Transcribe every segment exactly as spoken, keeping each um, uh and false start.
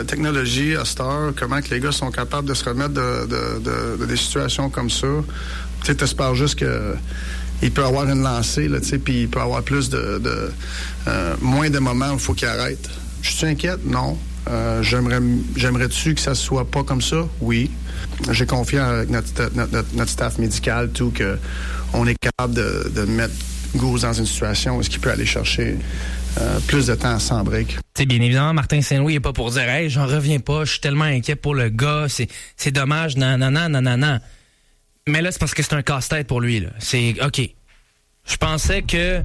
la technologie à cette heure, comment que les gars sont capables de se remettre de, de, de, de des situations comme ça. Tu sais, t'espères juste que il peut avoir une lancée, là, tu sais, puis il peut avoir plus de... de euh, moins de moments où il faut qu'il arrête. Je suis inquiète? Non. Euh, j'aimerais, j'aimerais-tu que ça soit pas comme ça? Oui. J'ai confiance avec notre, notre, notre, notre staff médical, tout, qu'on est capable de, de mettre Goose dans une situation où est-ce qu'il peut aller chercher euh, plus de temps sans break. T'sais, bien évidemment, Martin Saint-Louis n'est pas pour dire « Hey, j'en reviens pas, je suis tellement inquiet pour le gars, c'est, c'est dommage, non, non, non, non, non, non. » Mais là, c'est parce que c'est un casse-tête pour lui, là. C'est, OK, je pensais que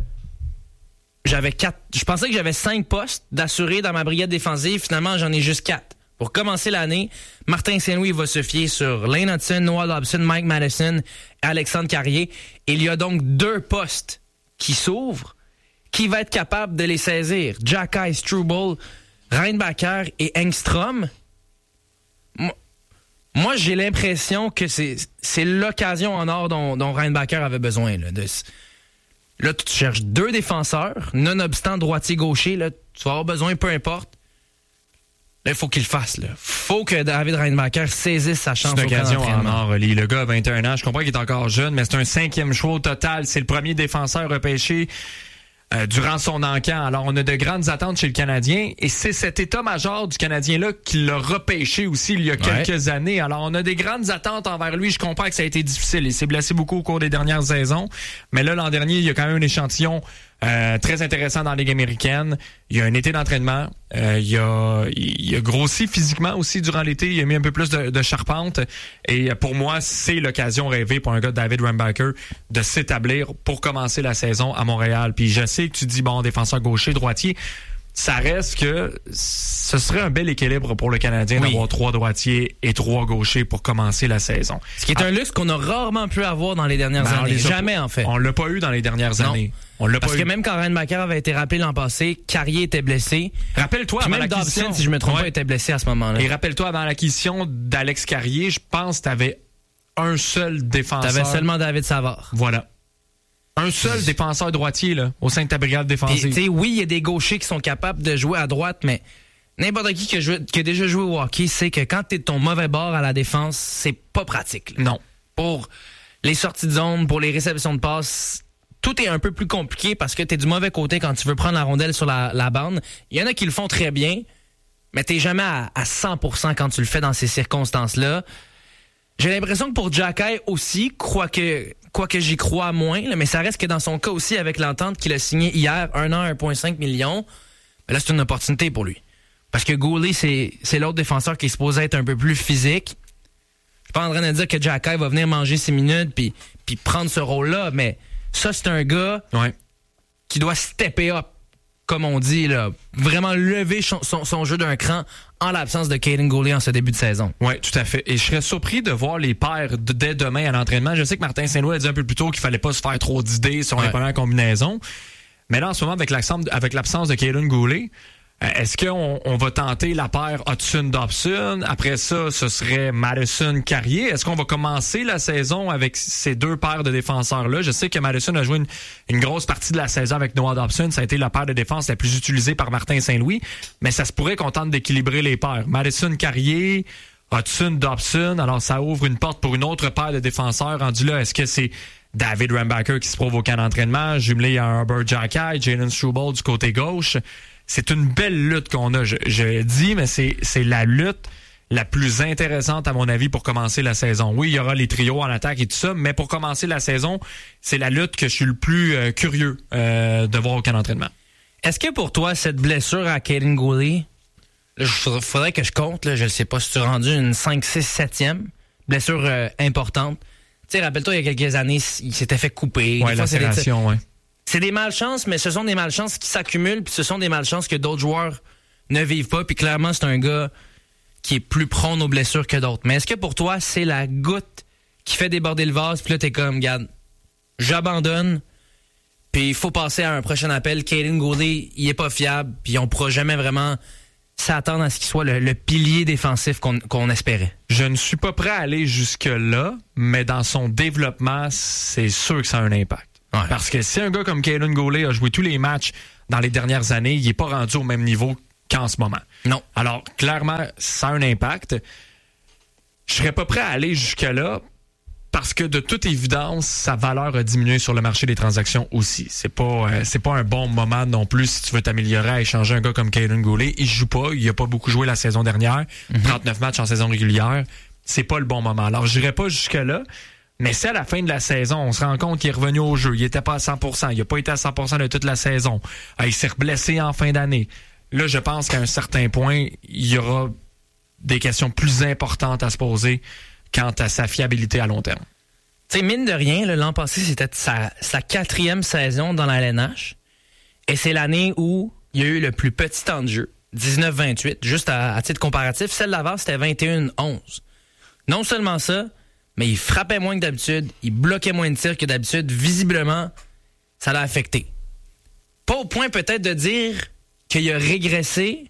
j'avais quatre, je pensais que j'avais cinq postes d'assurés dans ma brigade défensive. Finalement, j'en ai juste quatre. Pour commencer l'année, Martin Saint-Louis va se fier sur Lane Hudson, Noah Dobson, Mike Madison, Alexandre Carrier. Et il y a donc deux postes qui s'ouvrent. Qui va être capable de les saisir? Jacky Struble, Reinbacher et Engstrom. Moi, moi, j'ai l'impression que c'est, c'est l'occasion en or dont, dont Reinbacher avait besoin. Là, de, là, tu cherches deux défenseurs, nonobstant droitier-gaucher. Là, tu vas avoir besoin, peu importe. Là, il faut qu'il le fasse. Il faut que David Reinbacher saisisse sa chance. C'est une occasion en or. Le gars a vingt et un ans. Je comprends qu'il est encore jeune, mais c'est un cinquième choix au total. C'est le premier défenseur repêché Euh, durant son encan. Alors, on a de grandes attentes chez le Canadien et c'est cet état-major du Canadien-là qui l'a repêché aussi il y a quelques ouais. années. Alors, on a des grandes attentes envers lui. Je comprends que ça a été difficile. Il s'est blessé beaucoup au cours des dernières saisons. Mais là, l'an dernier, il y a quand même un échantillon euh, très intéressant dans la Ligue américaine. Il y a un été d'entraînement. Euh, il, a, il a grossi physiquement aussi durant l'été. Il a mis un peu plus de, de charpente. Et pour moi, c'est l'occasion rêvée pour un gars de David Reinbacher de s'établir pour commencer la saison à Montréal. Puis je sais que tu dis, bon, défenseur gaucher, droitier, ça reste que ce serait un bel équilibre pour le Canadien oui. d'avoir trois droitiers et trois gauchers pour commencer la saison. Ce qui est ah. un luxe qu'on a rarement pu avoir dans les dernières ben, années. Jamais, en fait. On l'a pas eu dans les dernières non. années. On l'a Parce pas que eu. même quand Reinbacher avait été rappelé l'an passé, Carrier était blessé. Rappelle-toi, avant même l'acquisition... Dobson, si je me trompe ouais. pas, était blessé à ce moment-là. Et rappelle-toi, avant l'acquisition d'Alex Carrier, je pense que t'avais un seul défenseur. T'avais seulement David Savard. Voilà. Un seul défenseur droitier là, au sein de ta brigade défensive. Puis, oui, il y a des gauchers qui sont capables de jouer à droite, mais n'importe qui qui a, joué, qui a déjà joué au hockey sait que quand t'es de ton mauvais bord à la défense, c'est pas pratique. Là. Non. Pour les sorties de zone, pour les réceptions de passes, tout est un peu plus compliqué parce que t'es du mauvais côté quand tu veux prendre la rondelle sur la, la bande. Il y en a qui le font très bien, mais t'es jamais à, à cent pour cent quand tu le fais dans ces circonstances-là. J'ai l'impression que pour Jacky aussi, quoique, quoique j'y crois moins, là, mais ça reste que dans son cas aussi, avec l'entente qu'il a signée hier, un an, un virgule cinq million, ben là, c'est une opportunité pour lui. Parce que Goulet, c'est, c'est l'autre défenseur qui est supposé être un peu plus physique. Je suis pas en train de dire que Jacky va venir manger ses minutes puis, puis prendre ce rôle-là, mais ça, c'est un gars ouais. qui doit stepper up, comme on dit, là, vraiment lever son, son, son jeu d'un cran en l'absence de Kaiden Goulet en ce début de saison. Oui, tout à fait. Et je serais surpris de voir les paires de, dès demain à l'entraînement. Je sais que Martin Saint-Louis a dit un peu plus tôt qu'il fallait pas se faire trop d'idées sur ouais. les premières combinaisons. Mais là, en ce moment, avec l'absence, avec l'absence de Kaiden Goulet, est-ce qu'on on va tenter la paire Hudson-Dobson? Après ça, ce serait Madison-Carrier. Est-ce qu'on va commencer la saison avec ces deux paires de défenseurs-là? Je sais que Madison a joué une, une grosse partie de la saison avec Noah Dobson. Ça a été la paire de défense la plus utilisée par Martin Saint-Louis. Mais ça se pourrait qu'on tente d'équilibrer les paires. Madison-Carrier, Hudson-Dobson. Alors, ça ouvre une porte pour une autre paire de défenseurs. Rendu là, est-ce que c'est David Reinbacher qui se prouve au camp d'entraînement, jumelé à Herbert Jacky, Jalen Struble du côté gauche? C'est une belle lutte qu'on a. Je, je dis, mais c'est, c'est la lutte la plus intéressante, à mon avis, pour commencer la saison. Oui, il y aura les trios en attaque et tout ça, mais pour commencer la saison, c'est la lutte que je suis le plus euh, curieux euh, de voir au camp d'entraînement. Est-ce que pour toi, cette blessure à Kaiden Goulet, il faudrait que je compte, là, je ne sais pas si tu as rendu une cinq, six, septième blessure euh, importante. Tu sais, rappelle-toi, il y a quelques années, il s'était fait couper. Oui, lacération, oui. C'est des malchances, mais ce sont des malchances qui s'accumulent, puis ce sont des malchances que d'autres joueurs ne vivent pas. Puis clairement, c'est un gars qui est plus prône aux blessures que d'autres. Mais est-ce que pour toi, c'est la goutte qui fait déborder le vase, puis là, t'es comme, regarde, j'abandonne, puis il faut passer à un prochain appel. Kaiden Goulet, il est pas fiable, puis on pourra jamais vraiment s'attendre à ce qu'il soit le, le pilier défensif qu'on, qu'on espérait. Je ne suis pas prêt à aller jusque-là, mais dans son développement, c'est sûr que ça a un impact. Ouais. Parce que si un gars comme Kaiden Goulet a joué tous les matchs dans les dernières années, il n'est pas rendu au même niveau qu'en ce moment. Non. Alors, clairement, ça a un impact. Je serais pas prêt à aller jusque-là parce que, de toute évidence, sa valeur a diminué sur le marché des transactions aussi. C'est pas, euh, c'est pas un bon moment non plus si tu veux t'améliorer à échanger un gars comme Kaiden Guhle. Il joue pas. Il a pas beaucoup joué la saison dernière. Mm-hmm. trente-neuf matchs en saison régulière. C'est pas le bon moment. Alors, je n'irai pas jusque-là. Mais c'est à la fin de la saison, on se rend compte qu'il est revenu au jeu. Il était pas à cent pour cent. Il a pas été à cent pour cent de toute la saison. Euh, il s'est blessé en fin d'année. Là, je pense qu'à un certain point, il y aura des questions plus importantes à se poser quant à sa fiabilité à long terme. Tu sais, mine de rien, là, l'an passé, c'était sa, sa quatrième saison dans la L N H. Et c'est l'année où il y a eu le plus petit temps de jeu, dix-neuf vingt-huit. Juste à, à titre comparatif, celle d'avant, c'était vingt et un onze. Non seulement ça, mais il frappait moins que d'habitude, il bloquait moins de tirs que d'habitude. Visiblement, ça l'a affecté. Pas au point peut-être de dire qu'il a régressé,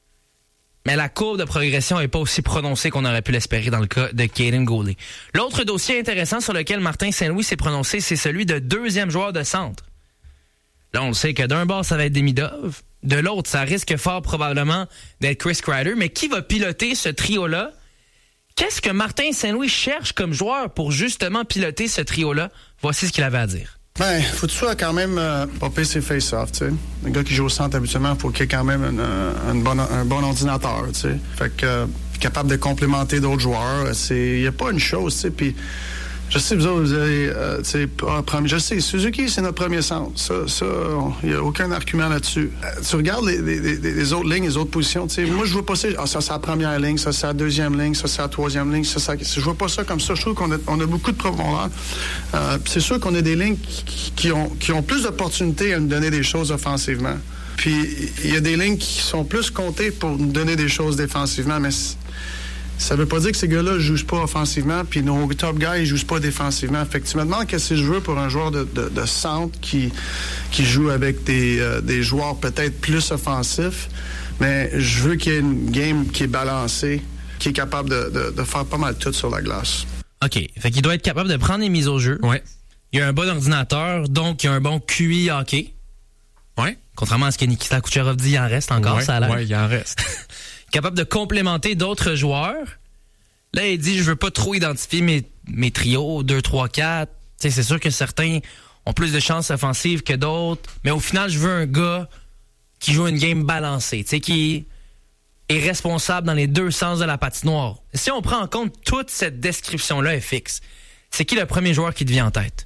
mais la courbe de progression n'est pas aussi prononcée qu'on aurait pu l'espérer dans le cas de Kaiden Guhle. L'autre dossier intéressant sur lequel Martin Saint-Louis s'est prononcé, c'est celui de deuxième joueur de centre. Là, on le sait que d'un bord, ça va être Demidov. De l'autre, ça risque fort probablement d'être Chris Kreider. Mais qui va piloter ce trio-là? Qu'est-ce que Martin Saint-Louis cherche comme joueur pour justement piloter ce trio-là? Voici ce qu'il avait à dire. Ben, faut que tu sois quand même euh, popper ses face-off, tu sais. Un gars qui joue au centre habituellement, il faut qu'il ait quand même une, une bonne, un bon ordinateur, tu sais. Fait que euh, capable de complémenter d'autres joueurs, c'est, il y a pas une chose, tu sais. Puis je sais, vous autres, vous avez, euh, tu sais, je sais, Suzuki, c'est notre premier centre. Ça, ça, il n'y a aucun argument là-dessus. Euh, tu regardes les, les, les, les autres lignes, les autres positions, tu sais, moi, je vois pas ça, ah, ça, c'est la première ligne, ça, c'est la deuxième ligne, ça, c'est la troisième ligne, ça, ça, je vois pas ça comme ça. Je trouve qu'on a, on a beaucoup de profondeur. Euh, c'est sûr qu'on a des lignes qui, qui, ont, qui ont plus d'opportunités à nous donner des choses offensivement. Puis, il y a des lignes qui sont plus comptées pour nous donner des choses défensivement, mais ça veut pas dire que ces gars-là ne jouent pas offensivement, puis nos top guys ne jouent pas défensivement. Fait que tu me demandes qu'est-ce que je veux pour un joueur de, de, de centre qui, qui joue avec des, euh, des joueurs peut-être plus offensifs, mais je veux qu'il y ait une game qui est balancée, qui est capable de, de, de faire pas mal tout sur la glace. OK. Fait qu'il doit être capable de prendre les mises au jeu. Ouais. Il y a un bon ordinateur, donc il y a un bon Q I hockey. Ouais. Contrairement à ce que Nikita Kucherov dit, il en reste encore, ouais, ça a l'air. Oui, il en reste. Capable de complémenter d'autres joueurs. Là, il dit, je veux pas trop identifier mes, mes trios, deux, trois, quatre. T'sais, c'est sûr que certains ont plus de chances offensives que d'autres, mais au final, je veux un gars qui joue une game balancée, t'sais, qui est responsable dans les deux sens de la patinoire. Si on prend en compte toute cette description-là est fixe, c'est qui le premier joueur qui te vient en tête?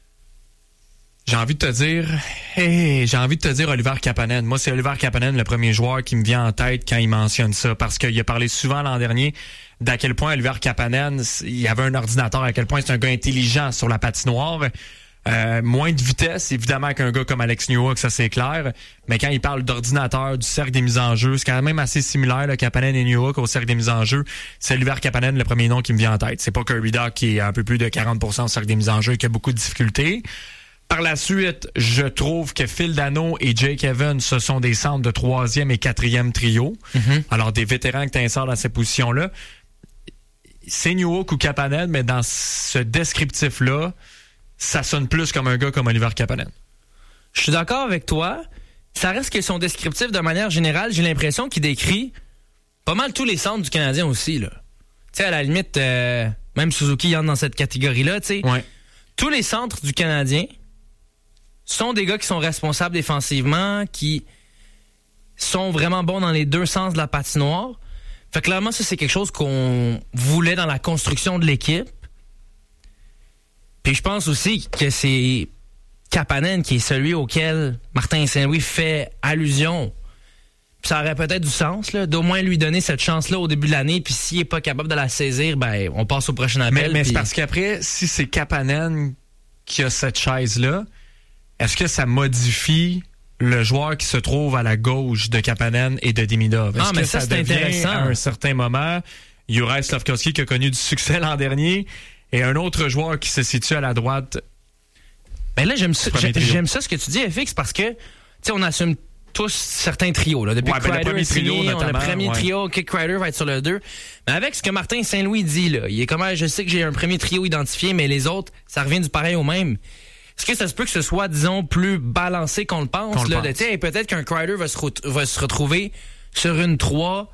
J'ai envie de te dire, hey, j'ai envie de te dire Oliver Kapanen. Moi, c'est Oliver Kapanen, le premier joueur qui me vient en tête quand il mentionne ça, parce qu'il a parlé souvent l'an dernier d'à quel point Oliver Kapanen, il y avait un ordinateur, à quel point c'est un gars intelligent sur la patinoire. Euh, moins de vitesse, évidemment, qu'un gars comme Alex Newhook, ça c'est clair. Mais quand il parle d'ordinateur, du cercle des mises en jeu, c'est quand même assez similaire, là, Kapanen et Newhook au cercle des mises en jeu. C'est Oliver Kapanen, le premier nom qui me vient en tête. C'est pas Kirby Dach qui est un peu plus de quarante pour cent au cercle des mises en jeu et qui a beaucoup de difficultés. Par la suite, je trouve que Phil Dano et Jake Evans, ce sont des centres de troisième et quatrième trio. Mm-hmm. Alors, des vétérans que tu insères dans ces positions-là. C'est Newhook ou Kapanen, mais dans ce descriptif-là, ça sonne plus comme un gars comme Oliver Kapanen. Je suis d'accord avec toi. Ça reste que son descriptif, de manière générale, j'ai l'impression qu'il décrit pas mal tous les centres du Canadien aussi, là. Tu sais, à la limite, euh, même Suzuki entre dans cette catégorie-là, tu sais. Ouais. Tous les centres du Canadien sont des gars qui sont responsables défensivement, qui sont vraiment bons dans les deux sens de la patinoire. Fait que clairement, ça, c'est quelque chose qu'on voulait dans la construction de l'équipe. Puis je pense aussi que c'est Kapanen qui est celui auquel Martin Saint-Louis fait allusion. Puis ça aurait peut-être du sens, là, d'au moins lui donner cette chance-là au début de l'année, puis s'il n'est pas capable de la saisir, ben on passe au prochain appel. Mais, mais puis... c'est parce qu'après, si c'est Kapanen qui a cette chaise-là, est-ce que ça modifie le joueur qui se trouve à la gauche de Kapanen et de Demidov? Est-ce ah, mais que ça, ça c'est devient intéressant. À un certain moment, Juraj Slafkovský qui a connu du succès l'an dernier et un autre joueur qui se situe à la droite? Ben là, j'aime ça, j'aime ça ce que tu dis, F X, parce que, tu sais, on assume tous certains trios. Là. Depuis ouais, que Kreider ben, est signé, on a le premier ouais. trio, Kick Kreider va être sur le deux. Mais avec ce que Martin Saint-Louis dit, là, il est comme, je sais que j'ai un premier trio identifié, mais les autres, ça revient du pareil au même. Est-ce que ça se peut que ce soit, disons, plus balancé qu'on le pense? Qu'on Là, le pense. De, peut-être qu'un Kreider va se, re- va se retrouver sur une trois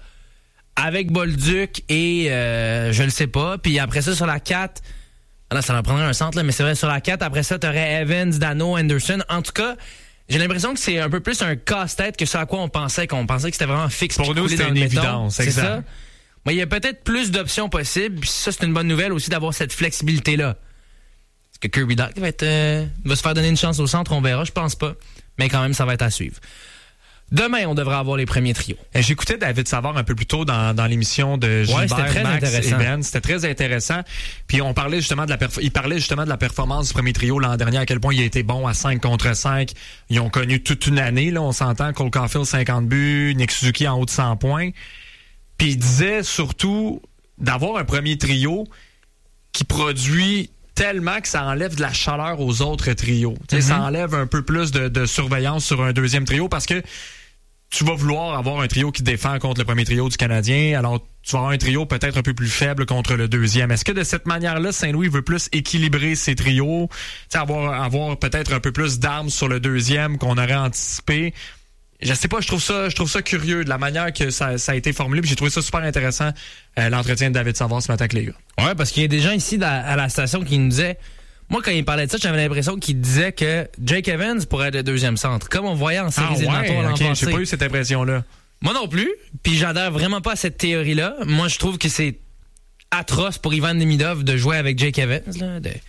avec Bolduc et euh, je le sais pas. Puis après ça, sur la quatre, là, ça en prendrait un centre, là, mais c'est vrai, sur la quatre, après ça, t'aurais Evans, Dano, Anderson. En tout cas, j'ai l'impression que c'est un peu plus un casse-tête que ce à quoi on pensait, qu'on pensait que c'était vraiment fixe. Pour nous, c'était une évidence, c'est ça. Mais il y a peut-être plus d'options possibles. Puis ça, c'est une bonne nouvelle aussi d'avoir cette flexibilité-là. Est-ce que Kirby Dach va, être, euh, va se faire donner une chance au centre? On verra, je pense pas. Mais quand même, ça va être à suivre. Demain, on devrait avoir les premiers trios. Et j'écoutais David Savard un peu plus tôt dans, dans l'émission de Gilbert, ouais, c'était très Max intéressant. Et Ben. C'était très intéressant. Puis on parlait justement de la perf- il parlait justement de la performance du premier trio l'an dernier, à quel point il a été bon à cinq contre cinq. Ils ont connu toute une année, là, on s'entend. Cole Caulfield, cinquante buts, Nick Suzuki en haut de cent points. Puis il disait surtout d'avoir un premier trio qui produit tellement que ça enlève de la chaleur aux autres trios. Mm-hmm. Ça enlève un peu plus de, de surveillance sur un deuxième trio parce que tu vas vouloir avoir un trio qui défend contre le premier trio du Canadien, alors tu vas avoir un trio peut-être un peu plus faible contre le deuxième. Est-ce que de cette manière-là, Saint-Louis veut plus équilibrer ses trios, avoir, avoir peut-être un peu plus d'armes sur le deuxième qu'on aurait anticipé? Je sais pas, je trouve ça, je trouve ça curieux de la manière que ça, ça a été formulé. Puis j'ai trouvé ça super intéressant, euh, l'entretien de David Savard ce matin avec les gars. Ouais, parce qu'il y a des gens ici à la station qui nous disaient, moi quand il parlait de ça, j'avais l'impression qu'il disait que Jake Evans pourrait être le deuxième centre, comme on voyait en séries ah, éliminatoires ouais, l'an okay, passé. J'ai pas eu cette impression-là. Moi non plus. Puis j'adhère vraiment pas à cette théorie-là. Moi, je trouve que c'est atroce pour Ivan Demidov de jouer avec Jake Evans. Là, de...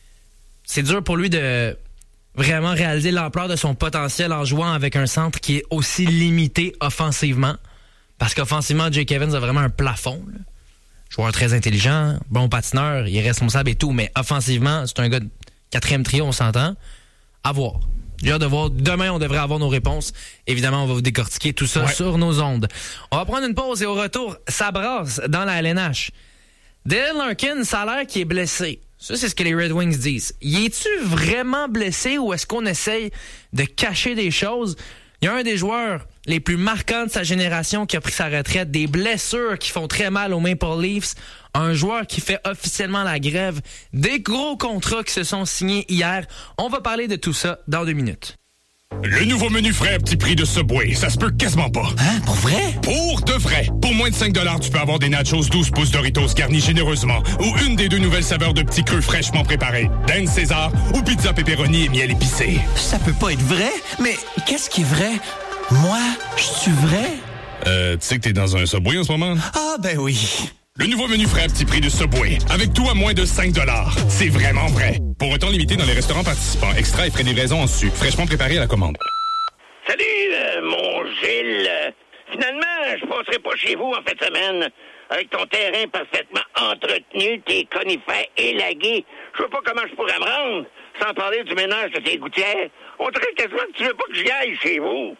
C'est dur pour lui de vraiment réaliser l'ampleur de son potentiel en jouant avec un centre qui est aussi limité offensivement. Parce qu'offensivement, Jake Evans a vraiment un plafond. Là. Joueur très intelligent, bon patineur, il est responsable et tout, mais offensivement, c'est un gars de quatrième trio, on s'entend. À voir. J'ai hâte de voir. Demain, on devrait avoir nos réponses. Évidemment, on va vous décortiquer tout ça ouais. sur nos ondes. On va prendre une pause et au retour, ça brasse dans la L N H. Dylan Larkin, ça a l'air qu'il est blessé. Ça, c'est ce que les Red Wings disent. Y es-tu vraiment blessé ou est-ce qu'on essaye de cacher des choses? Il y a un des joueurs les plus marquants de sa génération qui a pris sa retraite, des blessures qui font très mal aux Maple Leafs, un joueur qui fait officiellement la grève, des gros contrats qui se sont signés hier. On va parler de tout ça dans deux minutes. Le nouveau menu frais à petit prix de Subway, ça se peut quasiment pas. Hein? Pour vrai? Pour de vrai. Pour moins de cinq dollars, tu peux avoir des nachos douze pouces Doritos garnis généreusement ou une des deux nouvelles saveurs de petits creux fraîchement préparés. Dan César ou pizza pepperoni et miel épicé. Ça peut pas être vrai? Mais qu'est-ce qui est vrai? Moi, je suis vrai? Euh, tu sais que t'es dans un Subway en ce moment? Ah, ben oui. Le nouveau menu frais à petit prix de Subway, avec tout à moins de cinq dollars. C'est vraiment vrai. Pour un temps limité dans les restaurants participants, extra et frais de livraison en su, fraîchement préparé à la commande. Salut, euh, mon Gilles. Finalement, je passerai pas chez vous en fin de semaine. Avec ton terrain parfaitement entretenu, tes conifères élagués, je vois pas comment je pourrais me rendre, sans parler du ménage de tes gouttières. On dirait quasiment que tu veux pas que j'y aille chez vous.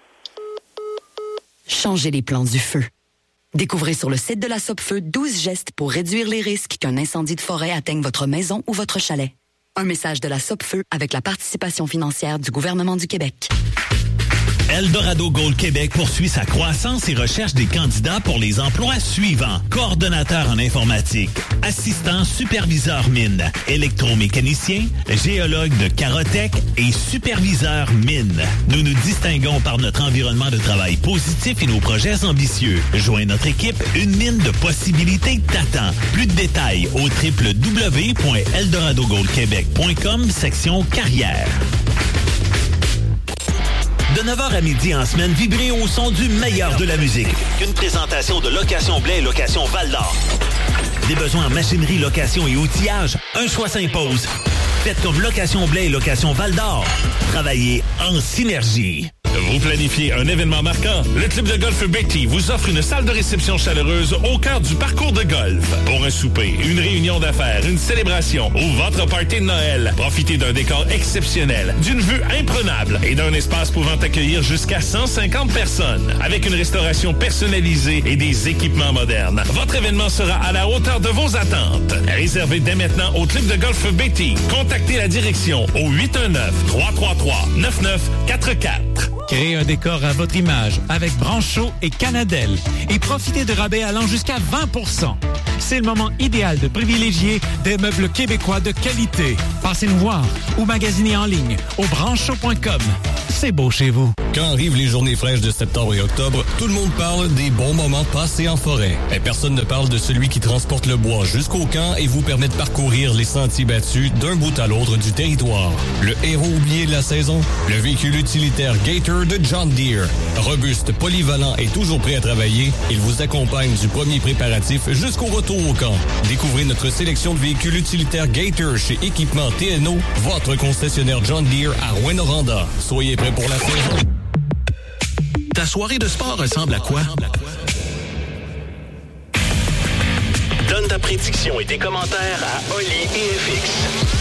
Changez les plans du feu. Découvrez sur le site de la Sopfeu douze gestes pour réduire les risques qu'un incendie de forêt atteigne votre maison ou votre chalet. Un message de la Sopfeu avec la participation financière du gouvernement du Québec. Eldorado Gold Québec poursuit sa croissance et recherche des candidats pour les emplois suivants. Coordonnateur en informatique, assistant superviseur mine, électromécanicien, géologue de Carotech et superviseur mine. Nous nous distinguons par notre environnement de travail positif et nos projets ambitieux. Joins notre équipe, une mine de possibilités t'attend. Plus de détails au w w w point eldorado gold québec point com section carrière. De neuf heures à midi en semaine, vibrez au son du meilleur de la musique. Une présentation de Location Blais et Location Val-d'Or. Des besoins en machinerie, location et outillage, un choix s'impose. Faites comme Location Blais et Location Val-d'Or. Travaillez en synergie. Vous planifiez un événement marquant? Le club de golf Betty vous offre une salle de réception chaleureuse au cœur du parcours de golf. Pour un souper, une réunion d'affaires, une célébration ou votre party de Noël, profitez d'un décor exceptionnel, d'une vue imprenable et d'un espace pouvant accueillir jusqu'à cent cinquante personnes. Avec une restauration personnalisée et des équipements modernes, votre événement sera à la hauteur de vos attentes. Réservez dès maintenant au club de golf Betty. Contactez la direction au huit un neuf, trois trois trois, neuf neuf quatre quatre. Créez un décor à votre image avec Brancho et Canadel et profitez de rabais allant jusqu'à vingt pour cent. c'est le moment idéal de privilégier des meubles québécois de qualité. Passez nous voir ou magasinez en ligne au brancho point com. C'est beau chez vous. Quand arrivent les journées fraîches de septembre et octobre, tout le monde parle des bons moments passés en forêt. Mais personne ne parle de celui qui transporte le bois jusqu'au camp et vous permet de parcourir les sentiers battus d'un bout à l'autre du territoire. Le héros oublié de la saison, le véhicule utilitaire Gator de John Deere. Robuste, polyvalent et toujours prêt à travailler, il vous accompagne du premier préparatif jusqu'au retour au camp. Découvrez notre sélection de véhicules utilitaires Gator chez Équipement T N O, votre concessionnaire John Deere à Rouyn-Noranda. Soyez prêts pour la saison. Ta soirée de sport ressemble à quoi? Donne ta prédiction et tes commentaires à Oli et F X.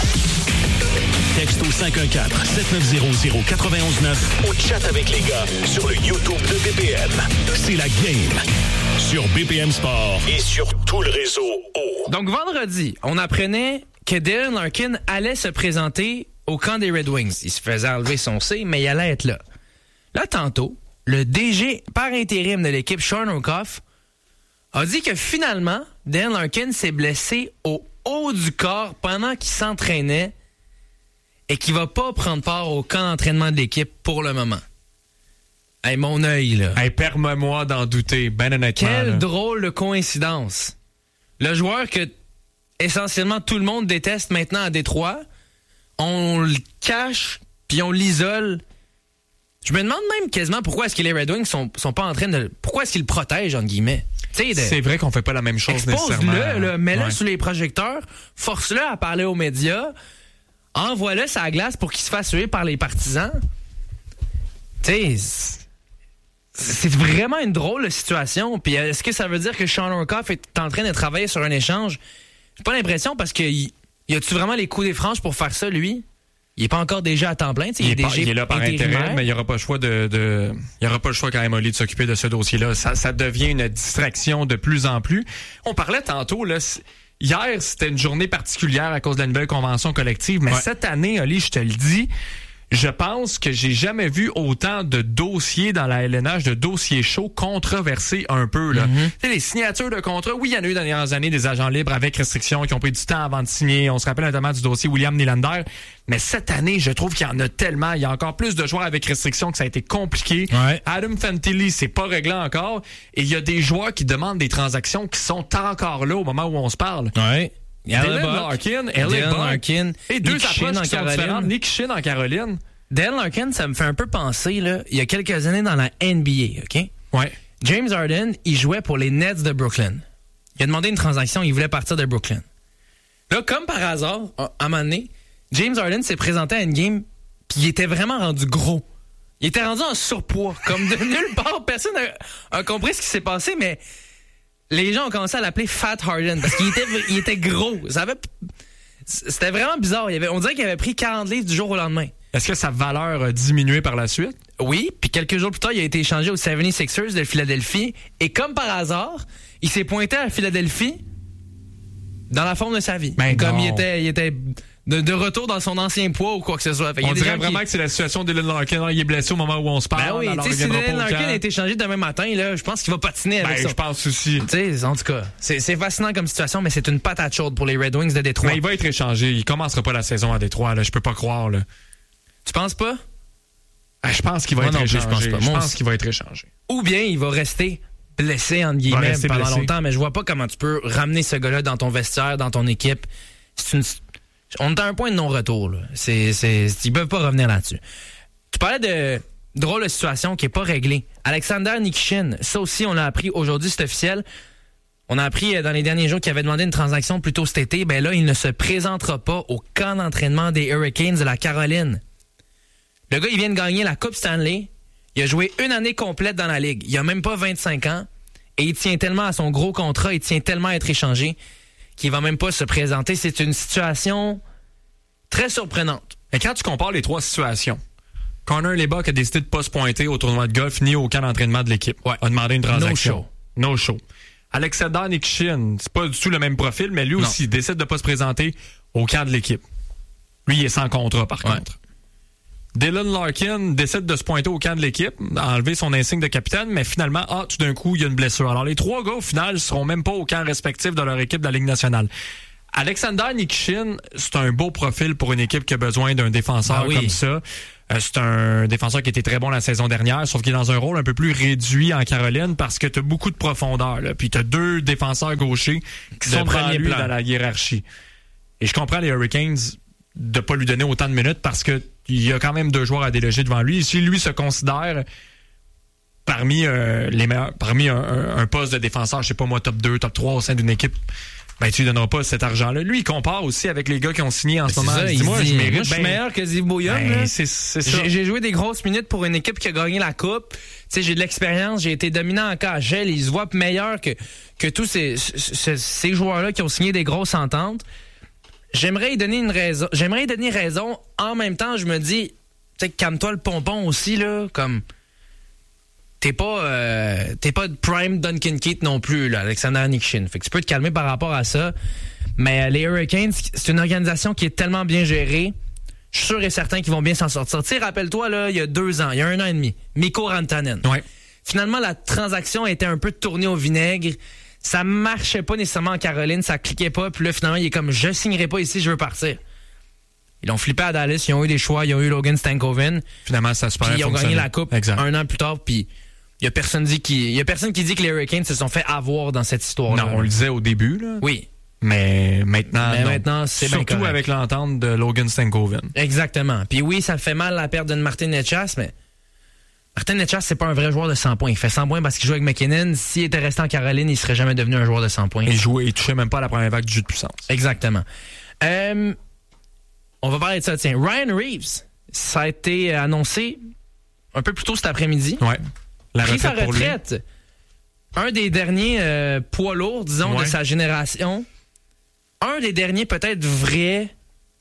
Texte au cinq un quatre, sept neuf zéro, zéro neuf un neuf ou chat avec les gars sur le YouTube de B P M. C'est la game sur B P M Sport et sur tout le réseau O. Donc vendredi, on apprenait que Dylan Larkin allait se présenter au camp des Red Wings. Il se faisait enlever son C, mais il allait être là. Là, tantôt, le D G par intérim de l'équipe, Sean O'Coff, a dit que finalement, Dylan Larkin s'est blessé au haut du corps pendant qu'il s'entraînait et qu'il va pas prendre part au camp d'entraînement de l'équipe pour le moment. Hey, mon œil, là. Hey, permets-moi d'en douter, ben honnêtement. Quelle là. drôle de coïncidence. Le joueur que essentiellement tout le monde déteste maintenant à Détroit, on le cache puis on l'isole. Je me demande même quasiment pourquoi est-ce que les Red Wings sont, sont pas en train de... Pourquoi est-ce qu'ils le protègent, entre guillemets? De, c'est vrai qu'on fait pas la même chose nécessairement. Expose-le, là, mets-le ouais. sous les projecteurs, force-le à parler aux médias, envoie-le sur la glace pour qu'il se fasse tuer par les partisans. Tu sais, c'est vraiment une drôle de situation. Puis est-ce que ça veut dire que Sean O'Coff est en train de travailler sur un échange? J'ai pas l'impression parce que y, y a-tu vraiment les coups des franges pour faire ça, lui? Il est pas encore déjà à temps plein. Il, il, est, est pas, il est là par intérêt, mais il n'y aura pas le choix de, de il y aura pas le choix quand même, Oli, de s'occuper de ce dossier-là. Ça, ça devient une distraction de plus en plus. On parlait tantôt, là, hier, c'était une journée particulière à cause de la nouvelle convention collective, mais ouais. cette année, Oli, je te le dis, je pense que j'ai jamais vu autant de dossiers dans la L N H, de dossiers chauds controversés un peu. Là. Mm-hmm. Tu sais, les signatures de contrats, oui, il y en a eu dans les dernières années des agents libres avec restrictions qui ont pris du temps avant de signer. On se rappelle notamment du dossier William Nylander. Mais cette année, je trouve qu'il y en a tellement. Il y a encore plus de joueurs avec restrictions que ça a été compliqué. Ouais. Adam Fantilli, c'est pas réglé encore. Et il y a des joueurs qui demandent des transactions qui sont encore là au moment où on se parle. Ouais. Dylan Larkin, Dylan Larkin, et deux Nick approches en qui sont différentes. Nick Shin en Caroline. Dylan Larkin, ça me fait un peu penser, là, il y a quelques années dans la N B A, OK? Ouais. James Harden, il jouait pour les Nets de Brooklyn. Il a demandé une transaction, il voulait partir de Brooklyn. Là, comme par hasard, à un moment donné, James Harden s'est présenté à une game, puis il était vraiment rendu gros. Il était rendu en surpoids, comme de nulle part. Personne n'a, a compris ce qui s'est passé, mais les gens ont commencé à l'appeler Fat Harden parce qu'il était, il était gros. Ça avait, c'était vraiment bizarre. Il avait, on dirait qu'il avait pris quarante livres du jour au lendemain. Est-ce que sa valeur a diminué par la suite? Oui, puis quelques jours plus tard, il a été échangé aux soixante-sixers de Philadelphie. Et comme par hasard, il s'est pointé à Philadelphie dans la forme de sa vie. Ben comme non. il était, il était de, de retour dans son ancien poids ou quoi que ce soit. Fait, on dirait vraiment qui... que c'est la situation de Dylan Larkin. Il est blessé au moment où on se parle. Ben oui, tu sais, si Dylan Larkin a été échangé demain matin, là, je pense qu'il va patiner avec ben, ça. Je pense aussi. Tu sais, en tout cas, c'est, c'est fascinant comme situation, mais c'est une patate chaude pour les Red Wings de Détroit. Mais il va être échangé. Il commencera pas la saison à Détroit. Là. Je peux pas croire. Là. Tu penses pas? Ah, je pense qu'il va Moi être non, échangé. Je pense, pas. je Moi pense aussi. qu'il va être échangé. Ou bien il va rester blessé, entre guillemets, pendant blessé. longtemps, mais je vois pas comment tu peux ramener ce gars-là dans ton vestiaire, dans ton équipe. C'est une... On est à un point de non-retour. Là. C'est, c'est... Ils peuvent pas revenir là-dessus. Tu parlais de drôle de situation qui est pas réglée. Alexander Nikishin, ça aussi, on l'a appris aujourd'hui, c'est officiel. On a appris dans les derniers jours qu'il avait demandé une transaction plus tôt cet été. Ben là, il ne se présentera pas au camp d'entraînement des Hurricanes de la Caroline. Le gars, il vient de gagner la Coupe Stanley. Il a joué une année complète dans la Ligue. Il a même pas vingt-cinq ans. Et il tient tellement à son gros contrat, il tient tellement à être échangé qu'il va même pas se présenter. C'est une situation très surprenante. Et quand tu compares les trois situations, Connor Lebuck a décidé de pas se pointer au tournoi de golf ni au camp d'entraînement de l'équipe. Ouais. A demandé une transaction. No show. No show. Alexander Nikishin, c'est pas du tout le même profil, mais lui non. aussi, il décide de pas se présenter au camp de l'équipe. Lui, il est sans contrat, par ouais. contre. Dylan Larkin décide de se pointer au camp de l'équipe, enlever son insigne de capitaine, mais finalement, ah, tout d'un coup, il y a une blessure. Alors, les trois gars, au final, ne seront même pas au camp respectif de leur équipe de la Ligue nationale. Alexander Nikishin, c'est un beau profil pour une équipe qui a besoin d'un défenseur ah oui. comme ça. Euh, c'est un défenseur qui était très bon la saison dernière, sauf qu'il est dans un rôle un peu plus réduit en Caroline parce que tu as beaucoup de profondeur. Là. Puis tu as deux défenseurs gauchers qui sont premier plan dans la hiérarchie. Et je comprends les Hurricanes de pas lui donner autant de minutes parce que il y a quand même deux joueurs à déloger devant lui. Et si lui se considère parmi euh, les meilleurs, parmi un, un, un poste de défenseur, je sais pas moi, top deux, top trois au sein d'une équipe, ben tu lui donneras pas cet argent-là. Lui, il compare aussi avec les gars qui ont signé en ce moment. Ça, il dit, moi, dit, je mérite moi, je suis ben, meilleur que Ziv Bouillon. Ben, c'est, c'est ça. J'ai, j'ai joué des grosses minutes pour une équipe qui a gagné la coupe. Tu sais, j'ai de l'expérience, j'ai été dominant en K H L. Il se voit meilleur que, que tous ces, ces, ces joueurs-là qui ont signé des grosses ententes. J'aimerais y donner une raison. J'aimerais y donner raison. En même temps, je me dis, tu sais, calme-toi le pompon aussi, là, comme... T'es pas, euh, t'es pas de prime Duncan Keith non plus, là, Alexander Nikishin. Fait que tu peux te calmer par rapport à ça. Mais euh, les Hurricanes, c'est une organisation qui est tellement bien gérée. Je suis sûr et certain qu'ils vont bien s'en sortir. Tu sais, rappelle-toi, là, il y a deux ans, il y a un an et demi, Mikko Rantanen. Ouais. Finalement, la transaction était un peu tournée au vinaigre. Ça marchait pas nécessairement en Caroline, ça cliquait pas. Puis là, finalement, il est comme, je signerai pas ici, je veux partir. Ils ont flippé à Dallas, ils ont eu des choix, ils ont eu Logan Stankoven. Finalement, ça a super bien Puis ils ont gagné la coupe exact. un an plus tard, puis il y a personne dit qui, il y a personne qui dit que les Hurricanes se sont fait avoir dans cette histoire-là. Non, on le disait au début, là. Oui. Mais maintenant, Mais non. maintenant, c'est bien surtout correct. avec l'entente de Logan Stankoven. Exactement. Puis oui, ça fait mal la perte de Martin Necas, mais Martin Necas, c'est pas un vrai joueur de cent points. Il fait cent points parce qu'il joue avec McKinnon. S'il était resté en Caroline, il serait jamais devenu un joueur de cent points. Il jouait, il touchait même pas à la première vague du jeu de puissance. Exactement. Euh, on va parler de ça. Tiens, Ryan Reeves, ça a été annoncé un peu plus tôt cet après-midi. Ouais. La Pris sa retraite pour lui. retraite. Un des derniers euh, poids lourds, disons, ouais. de sa génération. Un des derniers peut-être vrais.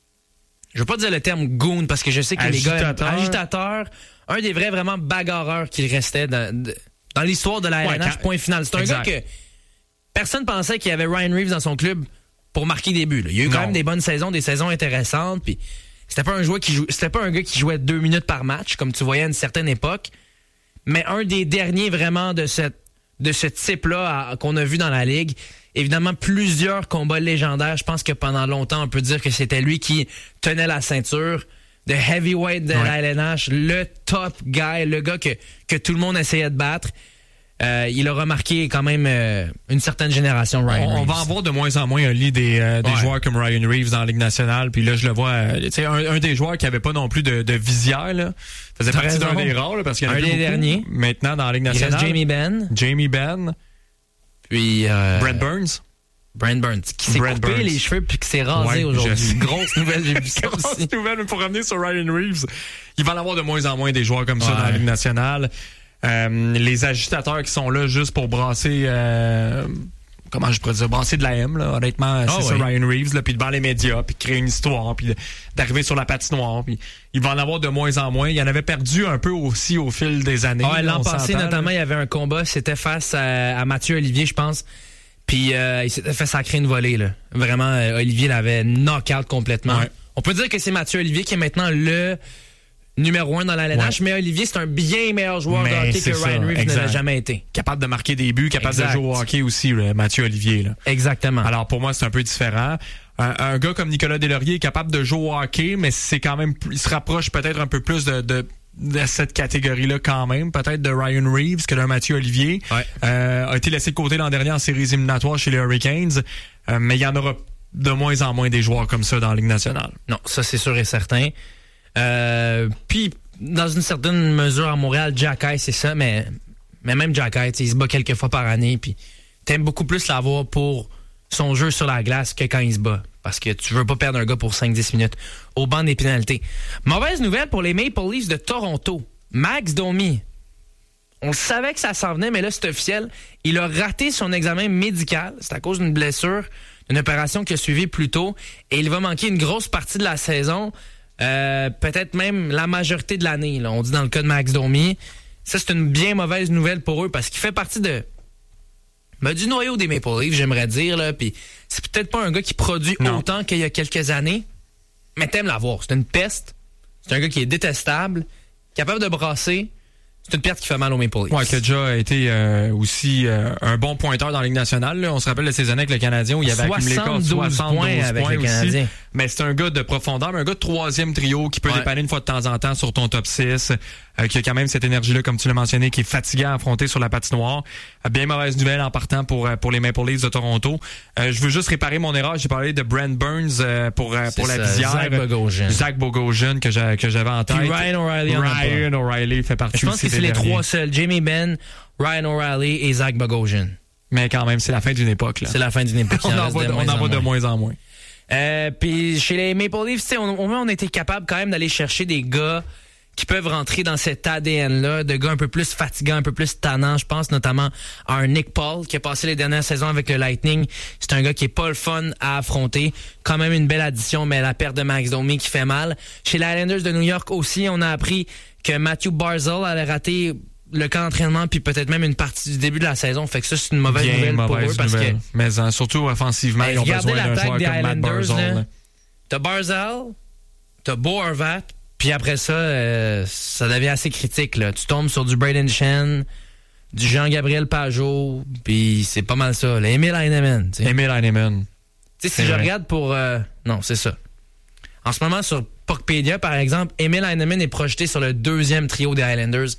Je veux pas dire le terme goon parce que je sais que agitateur. les gars agitateurs, un des vrais vraiment bagarreurs qui restait dans, de, dans l'histoire de la ouais, R N H, quand... point final. C'est un exact. gars que personne pensait qu'il y avait Ryan Reeves dans son club pour marquer des buts. Là. Il y a eu non. quand même des bonnes saisons, des saisons intéressantes, puis c'était pas un joueur qui jou... c'était pas un gars qui jouait deux minutes par match comme tu voyais à une certaine époque, mais un des derniers vraiment de cette de ce type-là à, qu'on a vu dans la Ligue. Évidemment, plusieurs combats légendaires. Je pense que pendant longtemps, on peut dire que c'était lui qui tenait la ceinture de heavyweight de ouais. la L N H, le top guy, le gars que, que tout le monde essayait de battre. Euh, il a remarqué quand même euh, une certaine génération, Ryan on, Reeves. On va en voir de moins en moins un lit des, euh, des ouais. joueurs comme Ryan Reeves dans la Ligue nationale. Puis là, je le vois, euh, tu sais, un, un des joueurs qui avait pas non plus de, de visière, là, faisait partie d'un des rares, là, parce qu'il y en a un plus des beaucoup. Derniers. Maintenant, dans la Ligue nationale. Il reste Jamie Benn. Jamie Benn. Puis... Euh, Brent Burns. Brent Burns, qui s'est Brent coupé Burns. les cheveux puis qui s'est rasé ouais, aujourd'hui. Grosse nouvelle, j'ai vu ça Grosse aussi. nouvelle, mais pour revenir sur Ryan Reeves, il va en avoir de moins en moins des joueurs comme ouais. ça dans la Ligue nationale. Euh, les agitateurs qui sont là juste pour brasser... Euh, comment je pourrais dire, brasser de la M, là, honnêtement, c'est oh, ça, oui. Ryan Reeves, là, puis devant les médias, puis créer une histoire, puis d'arriver sur la patinoire, puis il va en avoir de moins en moins. Il en avait perdu un peu aussi au fil des années. Ouais, l'an passé, notamment, là. Il y avait un combat, c'était face à, à Mathieu Olivier, je pense, puis euh, il s'était fait sacrer une volée, là. Vraiment, euh, Olivier l'avait knock-out complètement. Ouais. On peut dire que c'est Mathieu Olivier qui est maintenant le numéro un dans la L N H, ouais. mais Olivier, c'est un bien meilleur joueur mais de hockey que Ryan Reeves ne l'a jamais été. Capable de marquer des buts, capable exact. de jouer au hockey aussi, là, Mathieu Olivier. Là. Exactement. Alors, pour moi, c'est un peu différent. Un, un gars comme Nicolas Deslauriers est capable de jouer au hockey, mais c'est quand même, il se rapproche peut-être un peu plus de, de, de cette catégorie-là quand même, peut-être de Ryan Reeves que d'un Mathieu Olivier. Ouais. Euh, a été laissé de côté l'an dernier en séries éliminatoires chez les Hurricanes, euh, mais il y en aura de moins en moins des joueurs comme ça dans la Ligue nationale. Non, ça c'est sûr et certain. Euh, puis, dans une certaine mesure, à Montréal, Jack Eye, c'est ça, mais, mais même Jack Eye, il se bat quelques fois par année, puis t'aimes beaucoup plus l'avoir pour son jeu sur la glace que quand il se bat. Parce que tu veux pas perdre un gars pour cinq dix minutes au banc des pénalités. Mauvaise nouvelle pour les Maple Leafs de Toronto. Max Domi. On savait que ça s'en venait, mais là, c'est officiel. Il a raté son examen médical. C'est à cause d'une blessure, d'une opération qui a suivi plus tôt. Et il va manquer une grosse partie de la saison. Euh, peut-être même la majorité de l'année, là, on dit dans le cas de Max Domi. Ça, c'est une bien mauvaise nouvelle pour eux parce qu'il fait partie de ben, du noyau des Maple Leafs, j'aimerais dire. Là, puis c'est peut-être pas un gars qui produit non. autant qu'il y a quelques années, mais t'aimes l'avoir. C'est une peste. C'est un gars qui est détestable, capable de brasser. C'est une perte qui fait mal aux Maple Leafs. Ouais, qui a déjà été euh, aussi euh, un bon pointeur dans la Ligue nationale. Là. On se rappelle de ces années avec le Canadien où il avait accumulé soixante-douze points avec points le aussi. Canadien. Mais c'est un gars de profondeur, mais un gars de troisième trio qui peut ouais. dépanner une fois de temps en temps sur ton top six, euh, qui a quand même cette énergie-là, comme tu l'as mentionné, qui est fatiguant à affronter sur la patinoire. Euh, bien mauvaise nouvelle en partant pour pour les Maple Leafs de Toronto. Euh, je veux juste réparer mon erreur. J'ai parlé de Brent Burns euh, pour euh, pour la visière. Zach Bogosian. Zach Bogosian que j'ai, que j'avais en tête. Puis Ryan O'Reilly. Ryan O'Reilly fait partie. Je pense que c'est les trois seuls. Jamie Benn, Ryan O'Reilly et Zach Bogosian. Mais quand même, c'est la fin d'une époque. Là. C'est la fin d'une époque. on en va de, on en va de moins en moins. Euh, puis chez les Maple Leafs, on, au moins on était capable quand même d'aller chercher des gars qui peuvent rentrer dans cet A D N-là, de gars un peu plus fatigants, un peu plus tannants. Je pense notamment à un Nick Paul qui a passé les dernières saisons avec le Lightning. C'est un gars qui est pas le fun à affronter. Quand même une belle addition, mais la perte de Max Domi qui fait mal. Chez les Islanders de New York aussi, on a appris que Matthew Barzal allait rater le camp d'entraînement puis peut-être même une partie du début de la saison. Fait que ça, c'est une mauvaise Bien nouvelle mauvaise pour eux parce nouvelle. que... Mais hein, surtout offensivement, hey, ils ont besoin d'un joueur des comme Matt Barzal. Là. T'as Barzal, t'as Bo Horvat, puis après ça, euh, ça devient assez critique. Là. Tu tombes sur du Braden Shen, du Jean-Gabriel Pajot, puis c'est pas mal ça. Emil Heinemann. T'sais. Emil Heinemann. Tu sais, si je regarde pour... Euh, non, c'est ça. En ce moment, sur Puckpedia, par exemple, Emil Heinemann est projeté sur le deuxième trio des Highlanders